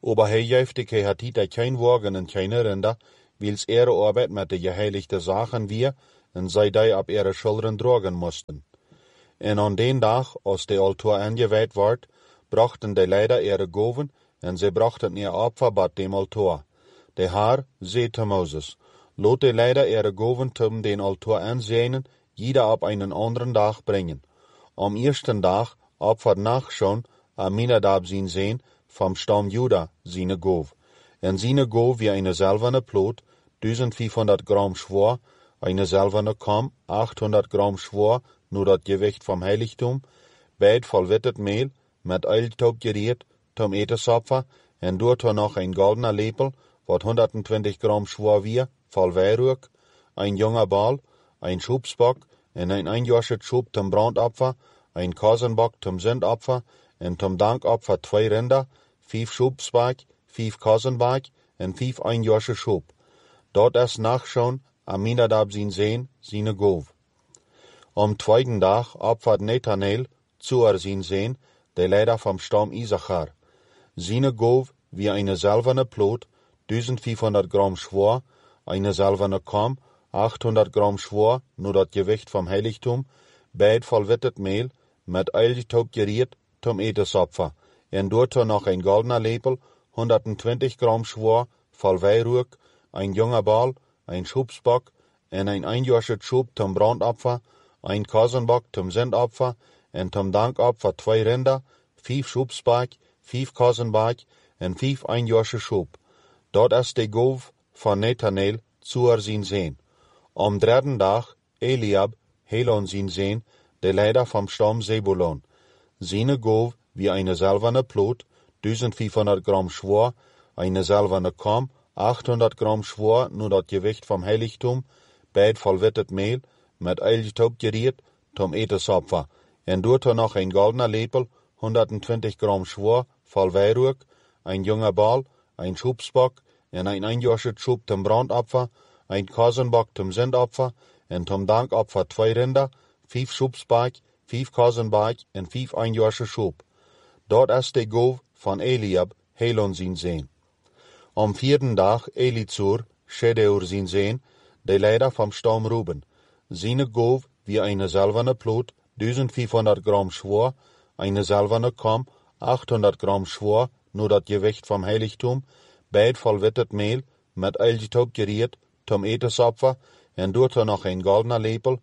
Aber hij geeft de Kehatita kein Wagen en keine Rinder, wils ihre Arbeit mit de geheiligte Sachen wir, en zij die ab ihre Schultern tragen mussten. En an den Tag, als de Altar angeweiht ward, brachten de Leider ihre Goven, en sie brachten ihr Opfer bei dem Altar. De Herr sagte Moses, lot de Leider ihre Goven zum den Altar ansehen, jeder ab einen anderen Tag bringen. Am ersten Tag opfert nachschauen Aminadab sein Sohn vom Stamm Juda seine Gov. En seine Gov wie eine silberne Plot, 1500 Gramm schwer, eine silberne Kamm, 800 Gramm schwer, nur das Gewicht vom Heiligtum, beid voll wittet Mehl, mit Eiltaub geriert, zum Etesopfer, en dort noch ein goldener Lepel, wat 120 Gramm schwer wie, voll Weihrück, ein junger Ball, ein Schubsbock, en ein einjoschet Schub zum Brandopfer, ein Kasenbock zum Sündopfer, en zum Dankopfer 2 Rinder, 5 Schubsbock, 5 Kasenbock, en 5 einjosche Schub. Dort erst nachschauen, Aminadab sein Sohn, seine Gov. Am zweiten Tag opfert Nathanael, Zuar sein Sohn, der Leiter vom Stamm Isachar. Seine Gov wie eine silberne Plot, 1500 Gramm schwer, eine silberne Kamm, 800 Gramm schwer, nur das Gewicht vom Heiligtum, beid voll wittet Mehl, mit Eiltaub geriert, zum Etesopfer, en dort noch ein goldener Lepel, 120 Gramm schwer, voll Weihrück, ein junger Ball, ein Schubsbock, en ein einjoschet Schub zum Brandopfer, ein Kasenbock zum Sündopfer, en zum Dankopfer 2 Rinder, 5 Schubsbock, 5 Kasenbock, en 5 einjosche Schub. Dort ist die Gov von Nathanael Zuar sein Sohn. Am dritten Tag Eliab, Helon sein Sohn, der Leiter vom Stamm Sebulon. Seine Gov wie eine silberne Plot, 1500 Gramm schwer, eine silberne Kamm, 800 Gramm schwer, nur das Gewicht vom Heiligtum, beid voll wittet Mehl, mit Eiltaub geriert, zum Etesopfer, en dort noch ein goldener Lepel, 120 Gramm schwer, voll Weihrück, ein junger Ball, ein Schubsbock, en ein einjoschet Schub zum Brandopfer, ein Kasenbock zum Sündopfer, en zum Dankopfer 2 Rinder, 5 Schubsbock, 5 Kasenbock, en 5 einjosche Schub. Dort ist die Gov von Eliab, Helon sein Sohn. Am 4. Tag Elizur, Schedeur sein Sohn, der Leiter vom Stamm Ruben. Seine Gov wie eine silberne Plot, 1500 Gramm schwer, eine silberne Kamm, 800 Gramm schwer, nur das Gewicht vom Heiligtum, beid voll wittet Mehl, mit Eiltaub geriert, zum Etesopfer, en dort noch ein goldener Lepel,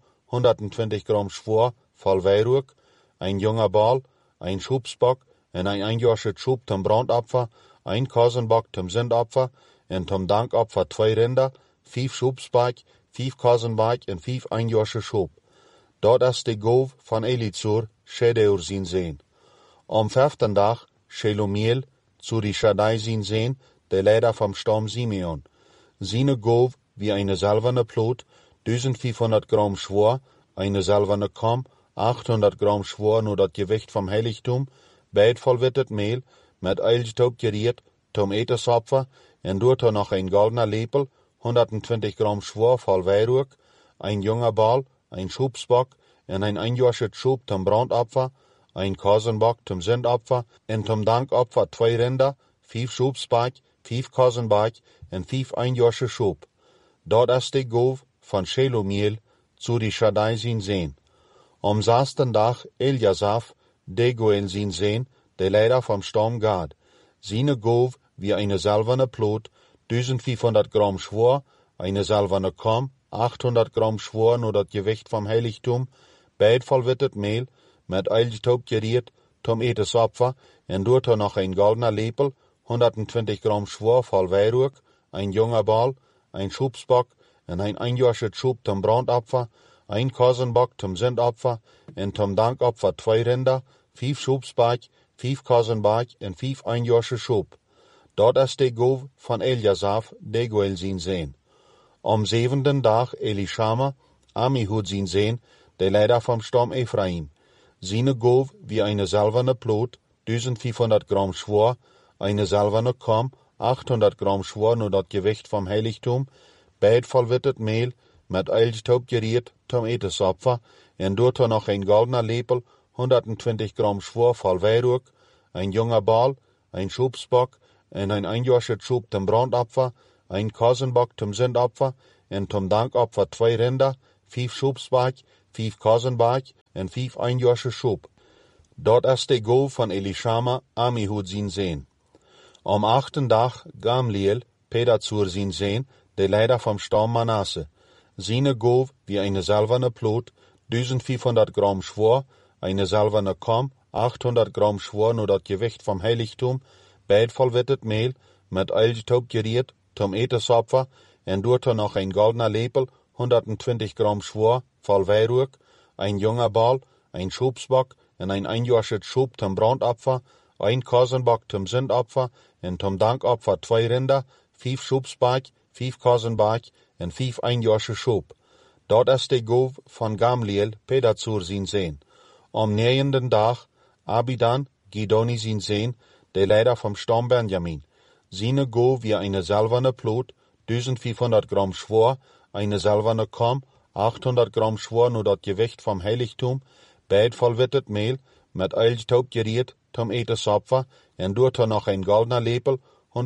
120 Gramm schwer, voll Weihrück, ein junger Ball, ein Schubsbock, en ein einjoschet Schub zum Brandopfer, ein Kasenbock zum Sündopfer, en zum Dankopfer 2 Rinder, 5 Schubsbock, 5 Kasenbock, en 5 einjosche Schub. Dort ist die Gov von Elizur, Schedeur sein Sohn. Am 5. Tag Shelumiel, Zurishadai sein Sohn, der Leiter vom Stamm Simeon. Seine Gov wie eine silberne Plot, 1500 Gramm schwer, eine silberne Kamm, 800 Gramm schwer, nur das Gewicht vom Heiligtum, beid voll wittet Mehl, mit Eiltaub geriert, zum Etesopfer, en dort noch ein goldener Lepel, 120 Gramm schwer, voll Weihrück, ein junger Ball, ein Schubsbock, en ein einjoschet Schub zum Brandopfer, ein Kasenbock zum Sündopfer, en zum Dankopfer 2 Rinder, 5 Schubsbock, 5 Kasenbock, en 5 einjosche Schub. Dort ist die Gov von Shelumiel, Zurishadai sein Sohn. Am 6. Tag Eljasaf, Deguel sein Sohn, der Leiter vom Stamm Gad. Seine Gov wie eine silberne Plot, 1500 Gramm schwer, eine silberne Kamm, 800 Gramm schwer, nur das Gewicht vom Heiligtum, beid voll wittet Mehl, mit Eiltaub geriert, zum Etesopfer, en dort noch ein goldener Lepel, 120 Gramm schwer, voll Weihrück, ein junger Ball, ein Schubsbock, en ein einjoschet Schub zum Brandopfer, ein Kasenbock zum Sündopfer, en zum Dankopfer 2 Rinder, 5 Schubsbock, 5 Kasenbock, en 5 einjosche Schub. Dort ist die Gov von Eljasaf, Deguel sein Sohn. Am 7. Tag Elishama, Amihud sein Sohn, der Leiter vom Stamm Ephraim. Seine Gov wie eine silberne Plot, 1500 Gramm schwer, eine silberne Kamm, 800 Gramm schwer, nur das Gewicht vom Heiligtum, beid voll wittet Mehl, mit Eiltaub geriert, zum Etesopfer, en dort noch ein goldener Lepel, 120 Gramm schwer, voll Weihrück, ein junger Ball, ein Schubsbock, en een einjaarsche Schub zum Brandopfer, ein Kasenbock zum Sündopfer, en zum Dankopfer 2 Rinder, 5 Schubsbaak, 5 Kasenbaak en 5 einjaarsche Schub. Dort ist de Golf van Elishama, Amihud zien sehen. Am 8. Dag Gamliel, Pedazur zien sehen, de Leiter vom Stamm Manasse. Seine Golf wie eine silberne Plot, 1500 Gramm schwer, eine silberne Kamm, 800 Gramm schwer nur das Gewicht vom Heiligtum, beid vollwittet Mehl, mit Eilgetaub geriert, zum Etesopfer, en dort noch ein goldener Lepel, 120 Gramm schwer, voll Weihrug, ein junger Ball, ein Schubsbock, en ein einjähriges Schub zum Brandopfer, ein Kasenbock zum Sündopfer, en zum Dankopfer 2 Rinder, 5 Schubsbaak, 5 Kasenbaak, en 5 einjährige Schub. Dort ist de Golf von Gamliel, Pedazur zien sehen. Am 9. Dag, Abidan, Gidoni zien sehen, der Leiter vom Stamm Benjamin. Seine Golf wie eine silberne Plot, 1500 Gramm schwer, eine silberne Kamm, 800 Gramm schwer nur das Gewicht vom Heiligtum, beid vollwittet Mehl, mit Eilgetaub geriert, zum Etesopfer, en dort noch ein goldener Lepel,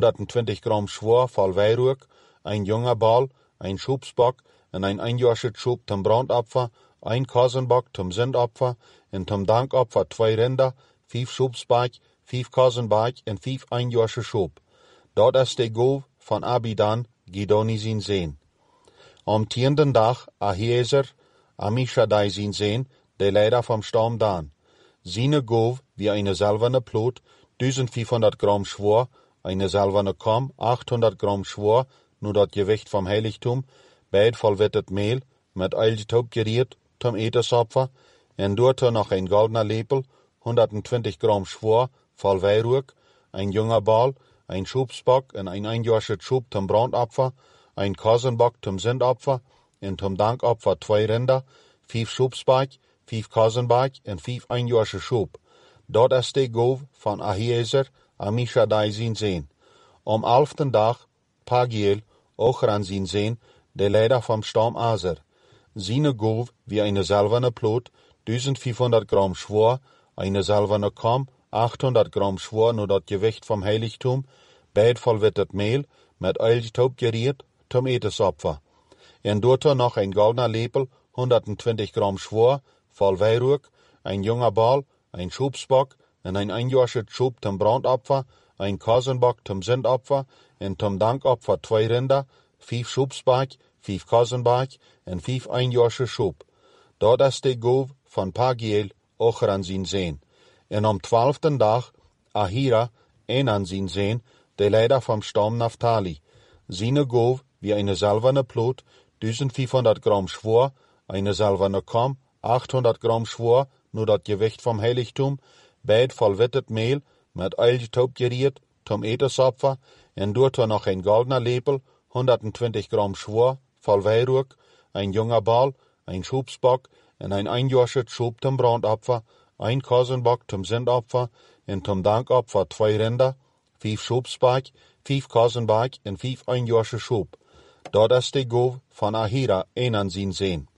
120 Gramm schwer, voll Weihrug, ein junger Ball, ein Schubsbock, en ein einjähriges Schub zum Brandopfer, ein Kasenbock zum Sündopfer, en zum Dankopfer 2 Rinder, 5 Schubsbaak, 5 Kasenbaak en 5 einjährige Schub. Dort ist de Golf von Abidan, Gidoni zien sehen. Am 10. Dag Ahiezer, Amishadai zien sehen, der Leiter vom Stamm Dan. Seine Golf wie eine silberne Plot, 1500 Gramm schwer, eine silberne Kamm, 800 Gramm schwer, nur das Gewicht vom Heiligtum, beid vollwittet Mehl, mit Eilgetaub geriert, zum Etesopfer, en dort noch ein goldener Lepel, 120 Gramm schwer, voll Weihrug, ein junger Ball, ein Schubsbock en ein einjähriges Schub zum Brandopfer, ein Kasenbock zum Sündopfer, en zum Dankopfer 2 Rinder, 5 Schubsbaak, 5 Kasenbaak en 5 einjährige Schub. Dort ist de Golf von Ahiezer, Amishadai zien sehen. Am 11. Dag Pagiel, Ochran zien sehen, der Leiter vom Stamm Aser. Seine Golf wie eine silberne Plot, 1500 Gramm schwer, eine silberne Kamm, 800 Gramm schwer nur das Gewicht vom Heiligtum, beid vollwittet Mehl, mit Eilgetaub geriert, zum Etesopfer. En dort noch ein goldener Lepel, 120 Gramm schwer, voll Weihrug, ein junger Ball, ein Schubsbock, en ein einjähriges Schub zum Brandopfer, ein Kasenbock zum Sündopfer, en zum Dankopfer 2 Rinder, 5 Schubsbaak, 5 Kasenbaak en 5 einjährige Schub. Dort ist de Golf von Pagiel, Ochran zien sehen. En am 12. Dag Ahira, Enan zien sehen, der Leiter vom Stamm Naphtali. Seine Golf wie eine silberne Plot, 1500 Gramm schwer, eine silberne Kamm, 800 Gramm schwer, nur das Gewicht vom Heiligtum, beid vollwittet Mehl, mit Eilgetaub geriert, zum Etesopfer, en dort noch ein goldener Lepel, 120 Gramm schwer, voll Weihrug, ein junger Ball, ein Schubsbock, en ein einjähriges Schub zum Brandopfer, ein Kasenbock zum Sündopfer, en zum Dankopfer 2 Rinder, 5 Schubsbaak, 5 Kasenbaak en 5 einjährige Schub. Dort ist de Golf von Ahira, Enan zien sehen.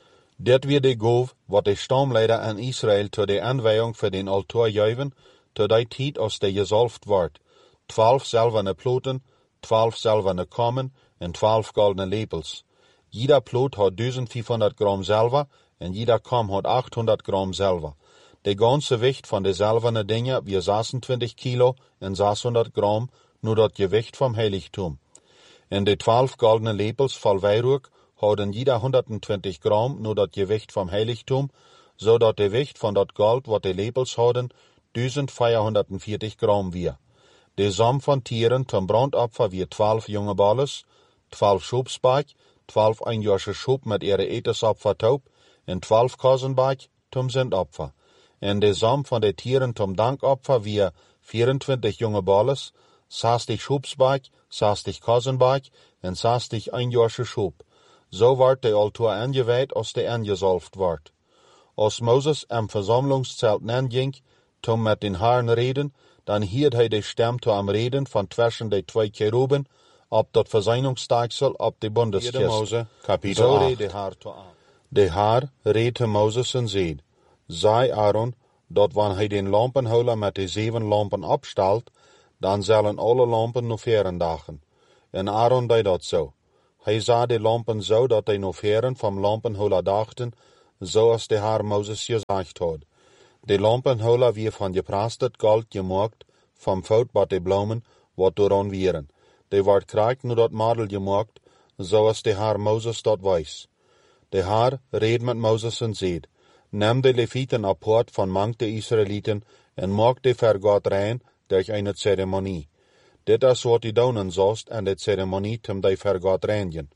Dit weer de Golf, wat de Stammleider aan Israël tot de aanwijing voor den Altar juiven, tot die tijd als de gezalfd wordt. 12 silverne ploten, 12 silverne kammen en 12 goldene lepels. Jeder plot hat 1500 Gramm Silber en jeder kam hat 800 Gramm Silber. De ganze Gewicht von de silverne Dinge wie 26 Kilo en 600 Gramm, nur das Gewicht vom Heiligtum. En de 12 goldene lepels voll Weihrug houden jeder 120 Gramm, nur das Gewicht vom Heiligtum, so dat de Gewicht von dat Gold, wat de lepels houden, 1440 Gramm wir. De Samm von Tieren zum Brandopfer wie 12 junge Balles, 12 Schubsbaak, 12 einjährige Schub mit ihre Etesopfer taub, en 12 Kasenbaak zum Sündopfer. En de Samm von de Tieren zum Dankopfer wie 24 junge Balles, 60 Schubsbaak, 60 Kasenbaak en 60 einjährige Schub. So wordt de Altar aangewijd als de aangezalfd wordt. Als Moses am Versammlungszelt nanging, tom met den Herrn reden, dan hield hij de stem toe am reden van tussen de 2 Cheruben, op dat Verseinungstaagsel op de Bundeskist. Mose, kapitel 8. De Herr reed te Moses en zeid, zei Aaron, dat wanneer hij den lampenholer met de 7 lampen opstelt, dan zullen alle lampen nog veren dagen. En Aaron deed dat zo. Hij zag de lampen zo dat hij nog veren van lampenhola dachten, zoals de Heer Moses gezegd had. De lampenhola wie van geprasterd goud gemaakt, van fout de bloemen, wat dooraan wieren. De wordt krijgt nu dat madel gemaakt, zoals de Heer Moses dat wijs. De Heer reed met Moses en zeid, neem de Levieten apart van mang de Israëlieten en maak de vergaat rein durch eine ceremonie. Dit is wat die doen zost en de ceremonie tem de vergaat reinigen.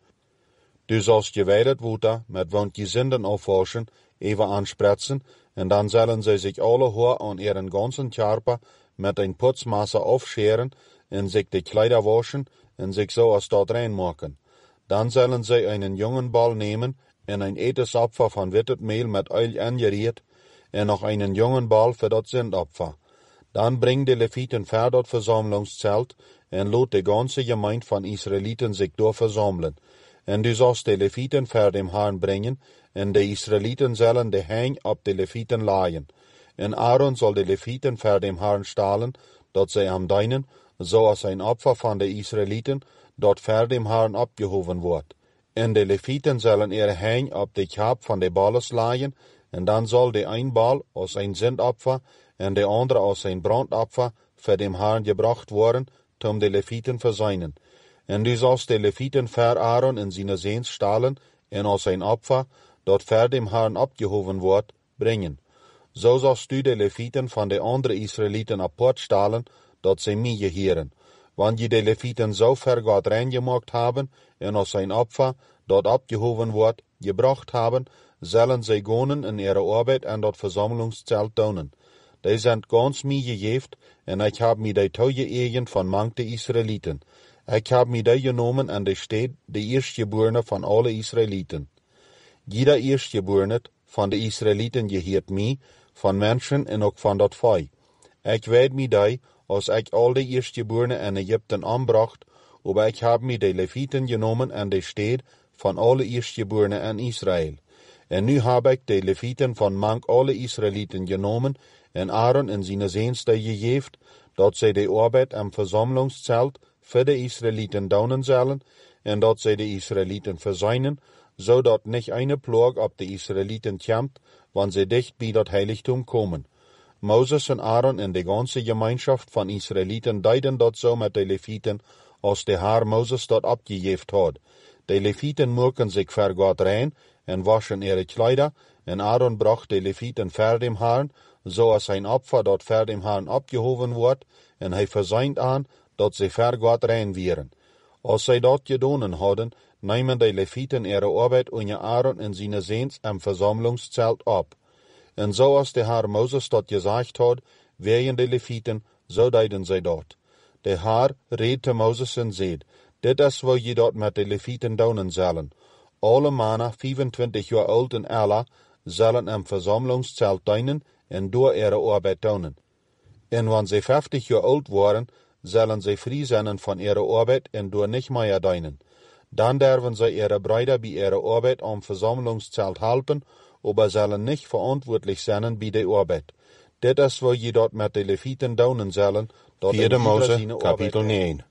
Du sollst geweidet woeten, met wond je zinden afwaschen, even aanspretsen, en dan zullen zij zich alle haar aan ihren ganzen Körper met een putzmasse afscheren en zich de Kleider waschen en zich zo als dat reinmaken. Dan zullen zij einen jungen Ball nemen en een etensopfer van wittet Mehl met Öl angeriert en nog einen jungen Ball für dat Sündopfer. Dan bring de Levieten ver dat Versammlungszelt en laat de ganze Gemeinde van Israëlieten zich door versammeln. En du sollst de Levieten ver dem Herrn brengen, en de Israëlieten zullen de Hein op de Levieten laaien. En Aaron zal de Levieten ver dem Herrn stalen, dat zij hem dienen, zoals een opfer van de Israëlieten, dat ver dem Herrn opgehoven wordt. En de Levieten zullen ihre Hein op de kap van de balles laaien, en dan zal de een bal als een zendopfer en de andere als een brandopfer voor dem Herrn gebracht worden, om de Levieten verzuinen. En du sollst de Levieten ver Aaron in zijn zeens stalen en als een opfer, dat ver dem Herrn opgehoven wordt, brengen. Zo sollst du de Levieten van de andere Israëlieten apart stalen, dat zij mij geheren. Want je de Levieten zo ver Gott reingemaakt hebben, en als een opfer, dat opgehoven wordt, gebracht hebben, zullen zij gonen in ihre arbeid en dat Versammlungszelt doen. Die zijn ganz mij gegeven, en ik heb mij die toegeëgen van mang de Israëlieten. Ik heb mij die genomen en de steed de eerstgeborene van alle Israëlieten. Jeder eerstgeborene van de Israëlieten geheert mij, van mensen en ook van dat vee. Ik weet mij die, als ik al de eerstgeborene in Egypten aanbracht, aber ik heb mij de Levieten genomen en de steed van alle eerstgeborene in Israël. En nu heb ik de Levieten van mang alle Israëlieten genomen en Aaron in zijn zeens die gegeven, dat zij de arbeid am Versammlungszelt voor de Israëlieten doen zullen, en dat zij de Israëlieten verzuinen, zodat niet een plaag op de Israëlieten komt, wanneer zij dicht bij dat heiligtum komen. Moses en Aaron en de ganze Gemeinschaft van Israëlieten deden dat zo met de Levieten, als de Heer Moses dat opgegeven had. De Levieten maken zich ver Gott rein en waschen ihre Kleider, en Aaron bracht de Levieten ver dem Herrn, zoals een opfer dat ver dem Herrn opgehoven wordt, en hij verzuint aan, dat zij ver Gott rein wieren. Als zij dat gedaan hadden, nemen de Levieten ihre arbeid onder Aaron en zijn zeens am Versammlungszelt op. En zoals de Heer Moses dat gezegd had, wegen de Levieten, zo deden zij dat. De Heer reed te Moses en zeid, dit is wat je dat met de Levieten doen zullen. Alle mannen 25 jaar oud en ouder zullen am Versammlungszelt dienen en door ihre arbeid doen. En wanneer zij 50 jaar oud waren, zullen zij vrij zijn van ihre arbeid en door niet meer dienen. Dan durven zij ihre Brüder bij ihre arbeid am Versammlungszelt helpen, aber zullen niet verantwoordelijk zijn bij de arbeid. Dit is wat je dat met de Levieten doen zullen, dat 4 Mose, kapitel 9.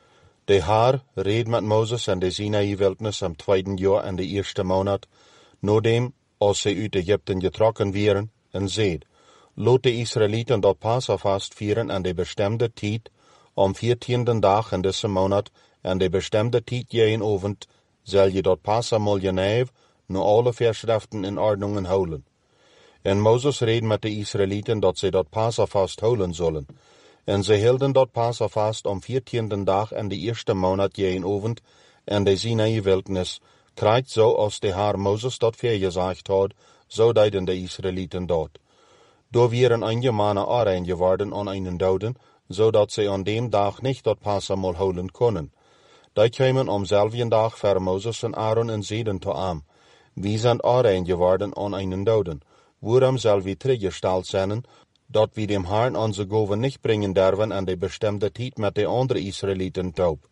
De Heer reed met Moses en de Sinai-wildnis am 2. jaar en de 1. maand, nadem als zij uit Egypten getrokken waren, en zeid, laat de Israëlieten dat Passafast vieren aan de bestemde tijd, am 14. dag in deze maand, en de bestemde tijd jeden avond, zal je dat Passamal geneve, nu alle verschriften in ordnungen houden. En Moses reed met de Israëlieten dat zij dat Passafast houden zullen. En zij hielden dat Passafast am 14. dag en de 1. maand jeden avond, en de Sinai-wildnis, krijgt zo als de Heer Moses dat vergezegd had, zo deden de Israëlieten dat. Door waren einige mannen aanrein geworden aan einen doden, zodat zij aan dem dag niet dat Passamal houden konden. Die kwamen am selben dag voor Moses en Aaron en zeiden te hem, wie zijn aanrein geworden aan einen doden, waarom zal we teruggesteld zijn, dat we dem Herrn onze goven niet brengen durven en de bestemde tijd met de andere Israëlieten taub.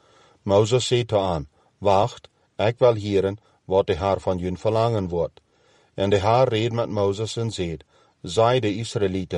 Moses zei te hem, wacht, ik wil hieren wat de Heer van jullie verlangen wordt. En de Heer reed met Moses en zei, zij de Israëlieten,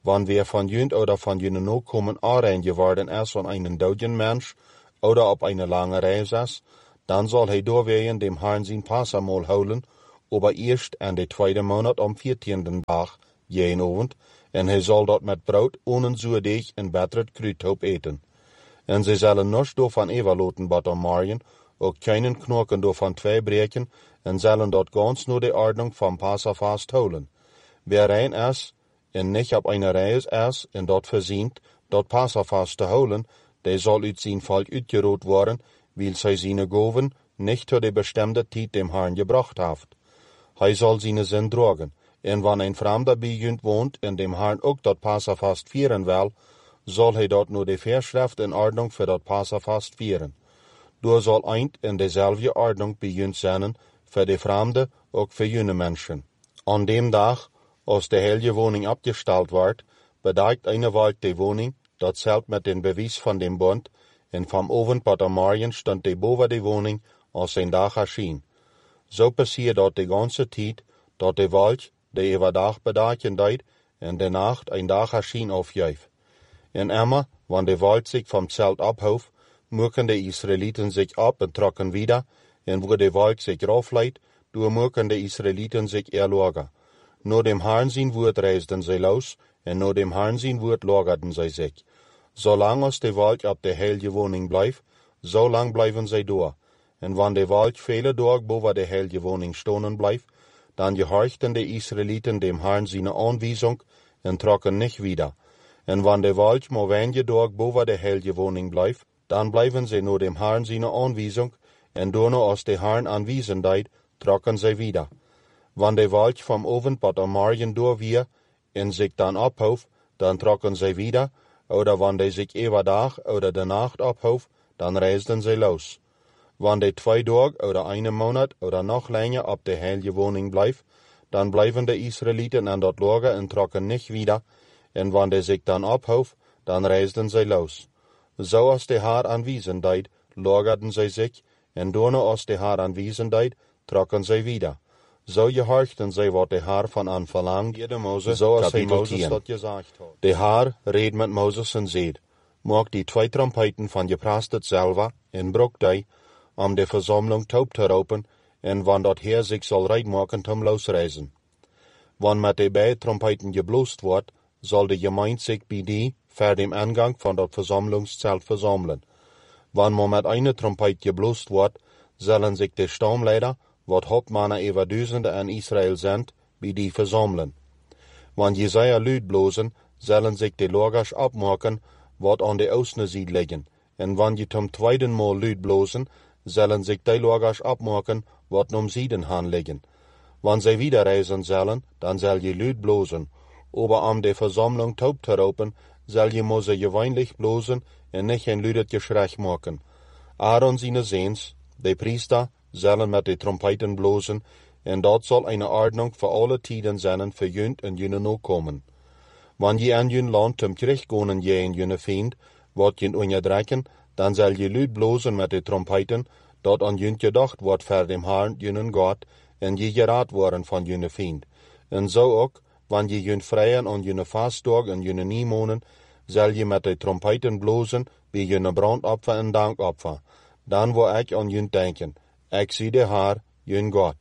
wann wer von jünt oder von jüne Nachkommen aanrein geworden ist von einem doden Mensch oder op eine lange Reise ist, dann soll hij doorwegen dem Herrn sein Passamal holen, aber erst an de tweede Monat am 14. Tag, jeden Abend, en hij soll dort met brood ohne zuurdeeg en betteret kruidhoop eten. En zij zullen niets daarvan overlaten wat am morgen, ook keinen knoken daarvan twee breken, en zullen dort ganz nur de Ordnung vom Passafast holen. Wer rein ist, en nicht op eine Reis ist, en dort verzint, dort Passafast te holen, der soll uit zijn Volk uitgeroot worden, weil zij seine Goven nicht zu der bestimmten Zeit dem Herrn gebracht haft. Hij soll seine Sinn drogen, en wann ein Fremder bij jünt wohnt, en dem Herrn ook dort Passafast vieren will, soll hij dort nur die Verschrift in Ordnung für dort Passafast vieren. Du soll eint in dezelfde Ordnung bij jünt zijn, für die Fremde, ook für jüne Menschen. An dem Tag, als de heilige Wohnung abgestellt wordt, bedeutet eine Wald die Wohnung, dat zählt mit den Beweis von dem Bund, en vom Abend bis am Morgen stand die boven die Wohnung, als ein Dach erschien. So passiert dort die ganze Zeit, dat de Wald, die über Dach bedachen deed, en de Nacht ein Dach erschien aufjäuf. En immer, wann de Wald sich vom Zelt abhof, mucken de Israeliten sich ab en trocken wieder, en wo de Wald sich raufleit, du mucken de Israeliten sich erlogen. Nur dem Herrn sein Wort reisten sie los, en nur dem Herrn sein Wort lagerten sie sich. Solang als de Wald op de heilige Wohnung blijft, so lang blijven zij door. En wann de Wald vele dagen boven de heilige Wohnung stonen blijft, dann gehorchten de Israeliten dem Herrn seine Anweisung en trocken nicht wieder. En wann de Wald maar wenige dagen boven de heilige Wohnung blijft, dann blijven zij nur dem Herrn seine Anweisung, en doorno als de Herrn Anwesenheid, trocken zij wieder. Wann de Wald vom Abend bis am Morgen door weer, en sich dann abhof, dann trocken zij wieder, oder wann de sich überdag oder de Nacht abhof, dann reisten sie los. Wann de 2 Tage oder einen Monat oder noch länger op de heilige Wohnung blijft, dann bleiben de Israeliten an dort lager en trocken nicht wieder, en wann de sich dann abhof, dann reisten sie los. So als de Herr Anwesenheit, lagerten sie sich, en doorno als de Herr Anwesenheit, trocken sie wieder. So gehorchten sie, wat de Herr von an verlangt, so als hij Moses dat gesagt hat. De Herr reed met Moses en zeid, maak die 2 trompeten van je prastet selber, en brok die, de Versammlung taub te roepen, en wann dat Heer zich zal reid maken om losreizen. Wann met de beide trompeten geblost wordt, zal de gemeente zich bij die, voor dem Eingang van dat Versammlungszelt versammeln. Wann man met eine trompet geblost wordt, zullen zich de Stammleider, wat Hauptmannen über Duizenden in Israel sind, bij die versammeln. Wann Jesaja luid blozen, zullen zich de lagers abmaken, wat an de Außenseite liggen, en wann je zum tweeden Mal luid blozen, zullen zich die lagers abmaken, wat om Süden han liggen. Wann zij wieder reisen zullen, dan zal je luid blozen, aber de Versammlung taub te roepen, zal je moze gewöhnlich blozen en nicht ein luidet Geschrei maken. Aaron seine Sehns, de Priester, zullen met de trompeten blozen, en dat zal eine Ordnung für alle Tiden zijn für jünt en jüne Nachkommen. Wann je an jün Land zum Gericht gonen je en jüne Fiend, wat jün onderdrekken, dan zal je luid blozen met de trompeten, dat an jünt gedacht wordt voor dem Herrn jünen Gott, en je geraad worden van jüne Fiend. En zo ook, wann je jün vrijen an jüne Fastdag en jüne Niemonen, zal je met de trompeten blozen, bij jüne brandopfer en dankopfer. Dan wil ik an jün denken, ik zie de Herr, jün Gott.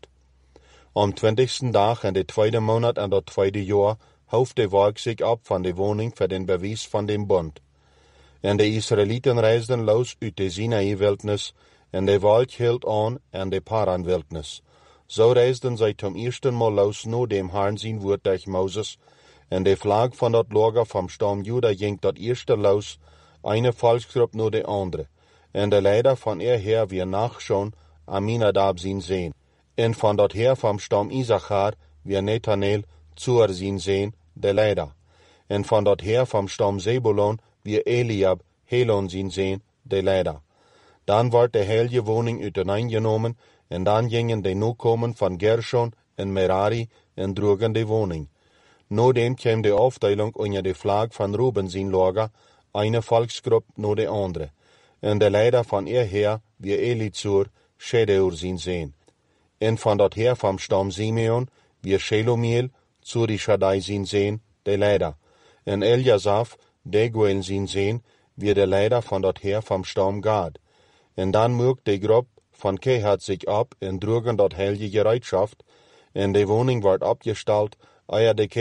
Am 20. Dag in de 2e Monat en dat 2e jaar hoeft de volk zich op van de woning voor den bewijs van den Bund. En de Israeliten reisden los uit de Sinai-Wildnis, en de volk hield aan en de Paran-Wildnis. So reisden zij zum ersten Mal los, nur dem Herrn sein Wort durch Moses, en de Flag van dat Lager vom Stamm Juda ging dat eerste los, eine Volksgruppe nur de andere. En de leider van her wie nachschauen, Aminadab zijn Sehn. En van dat Heer vom Stamm Issachar, wie Nethanel, Zur zijn Sehn, de leider. En van dat Heer vom Stamm Zebulon, wie Eliab, Helon zijn Sehn, de leider. Dan werd de heilige woning uiteengenomen, en dan gingen de Nachkommen van Gershon en Merari en droegen de woning. Nodem kwam de Aufteilung onder de Flag van Ruben zijn Lager, eine Volksgruppe nur de andere. En de leider van her, wie Elizur, Schedeur zijn Sehn. En van dat Heer vom Stamm Simeon, wie Shelomiel, Zurishadai zijn Sehn, de leider. En Eljasaf, de gwelen zien sehen, wie der Leiter von dort her vom Staum gaat. En dan mögt de Gruppe von Kehat sich ab en drogen dort heilige Gereitschaft, en de Wohnung ward abgestalt, eier de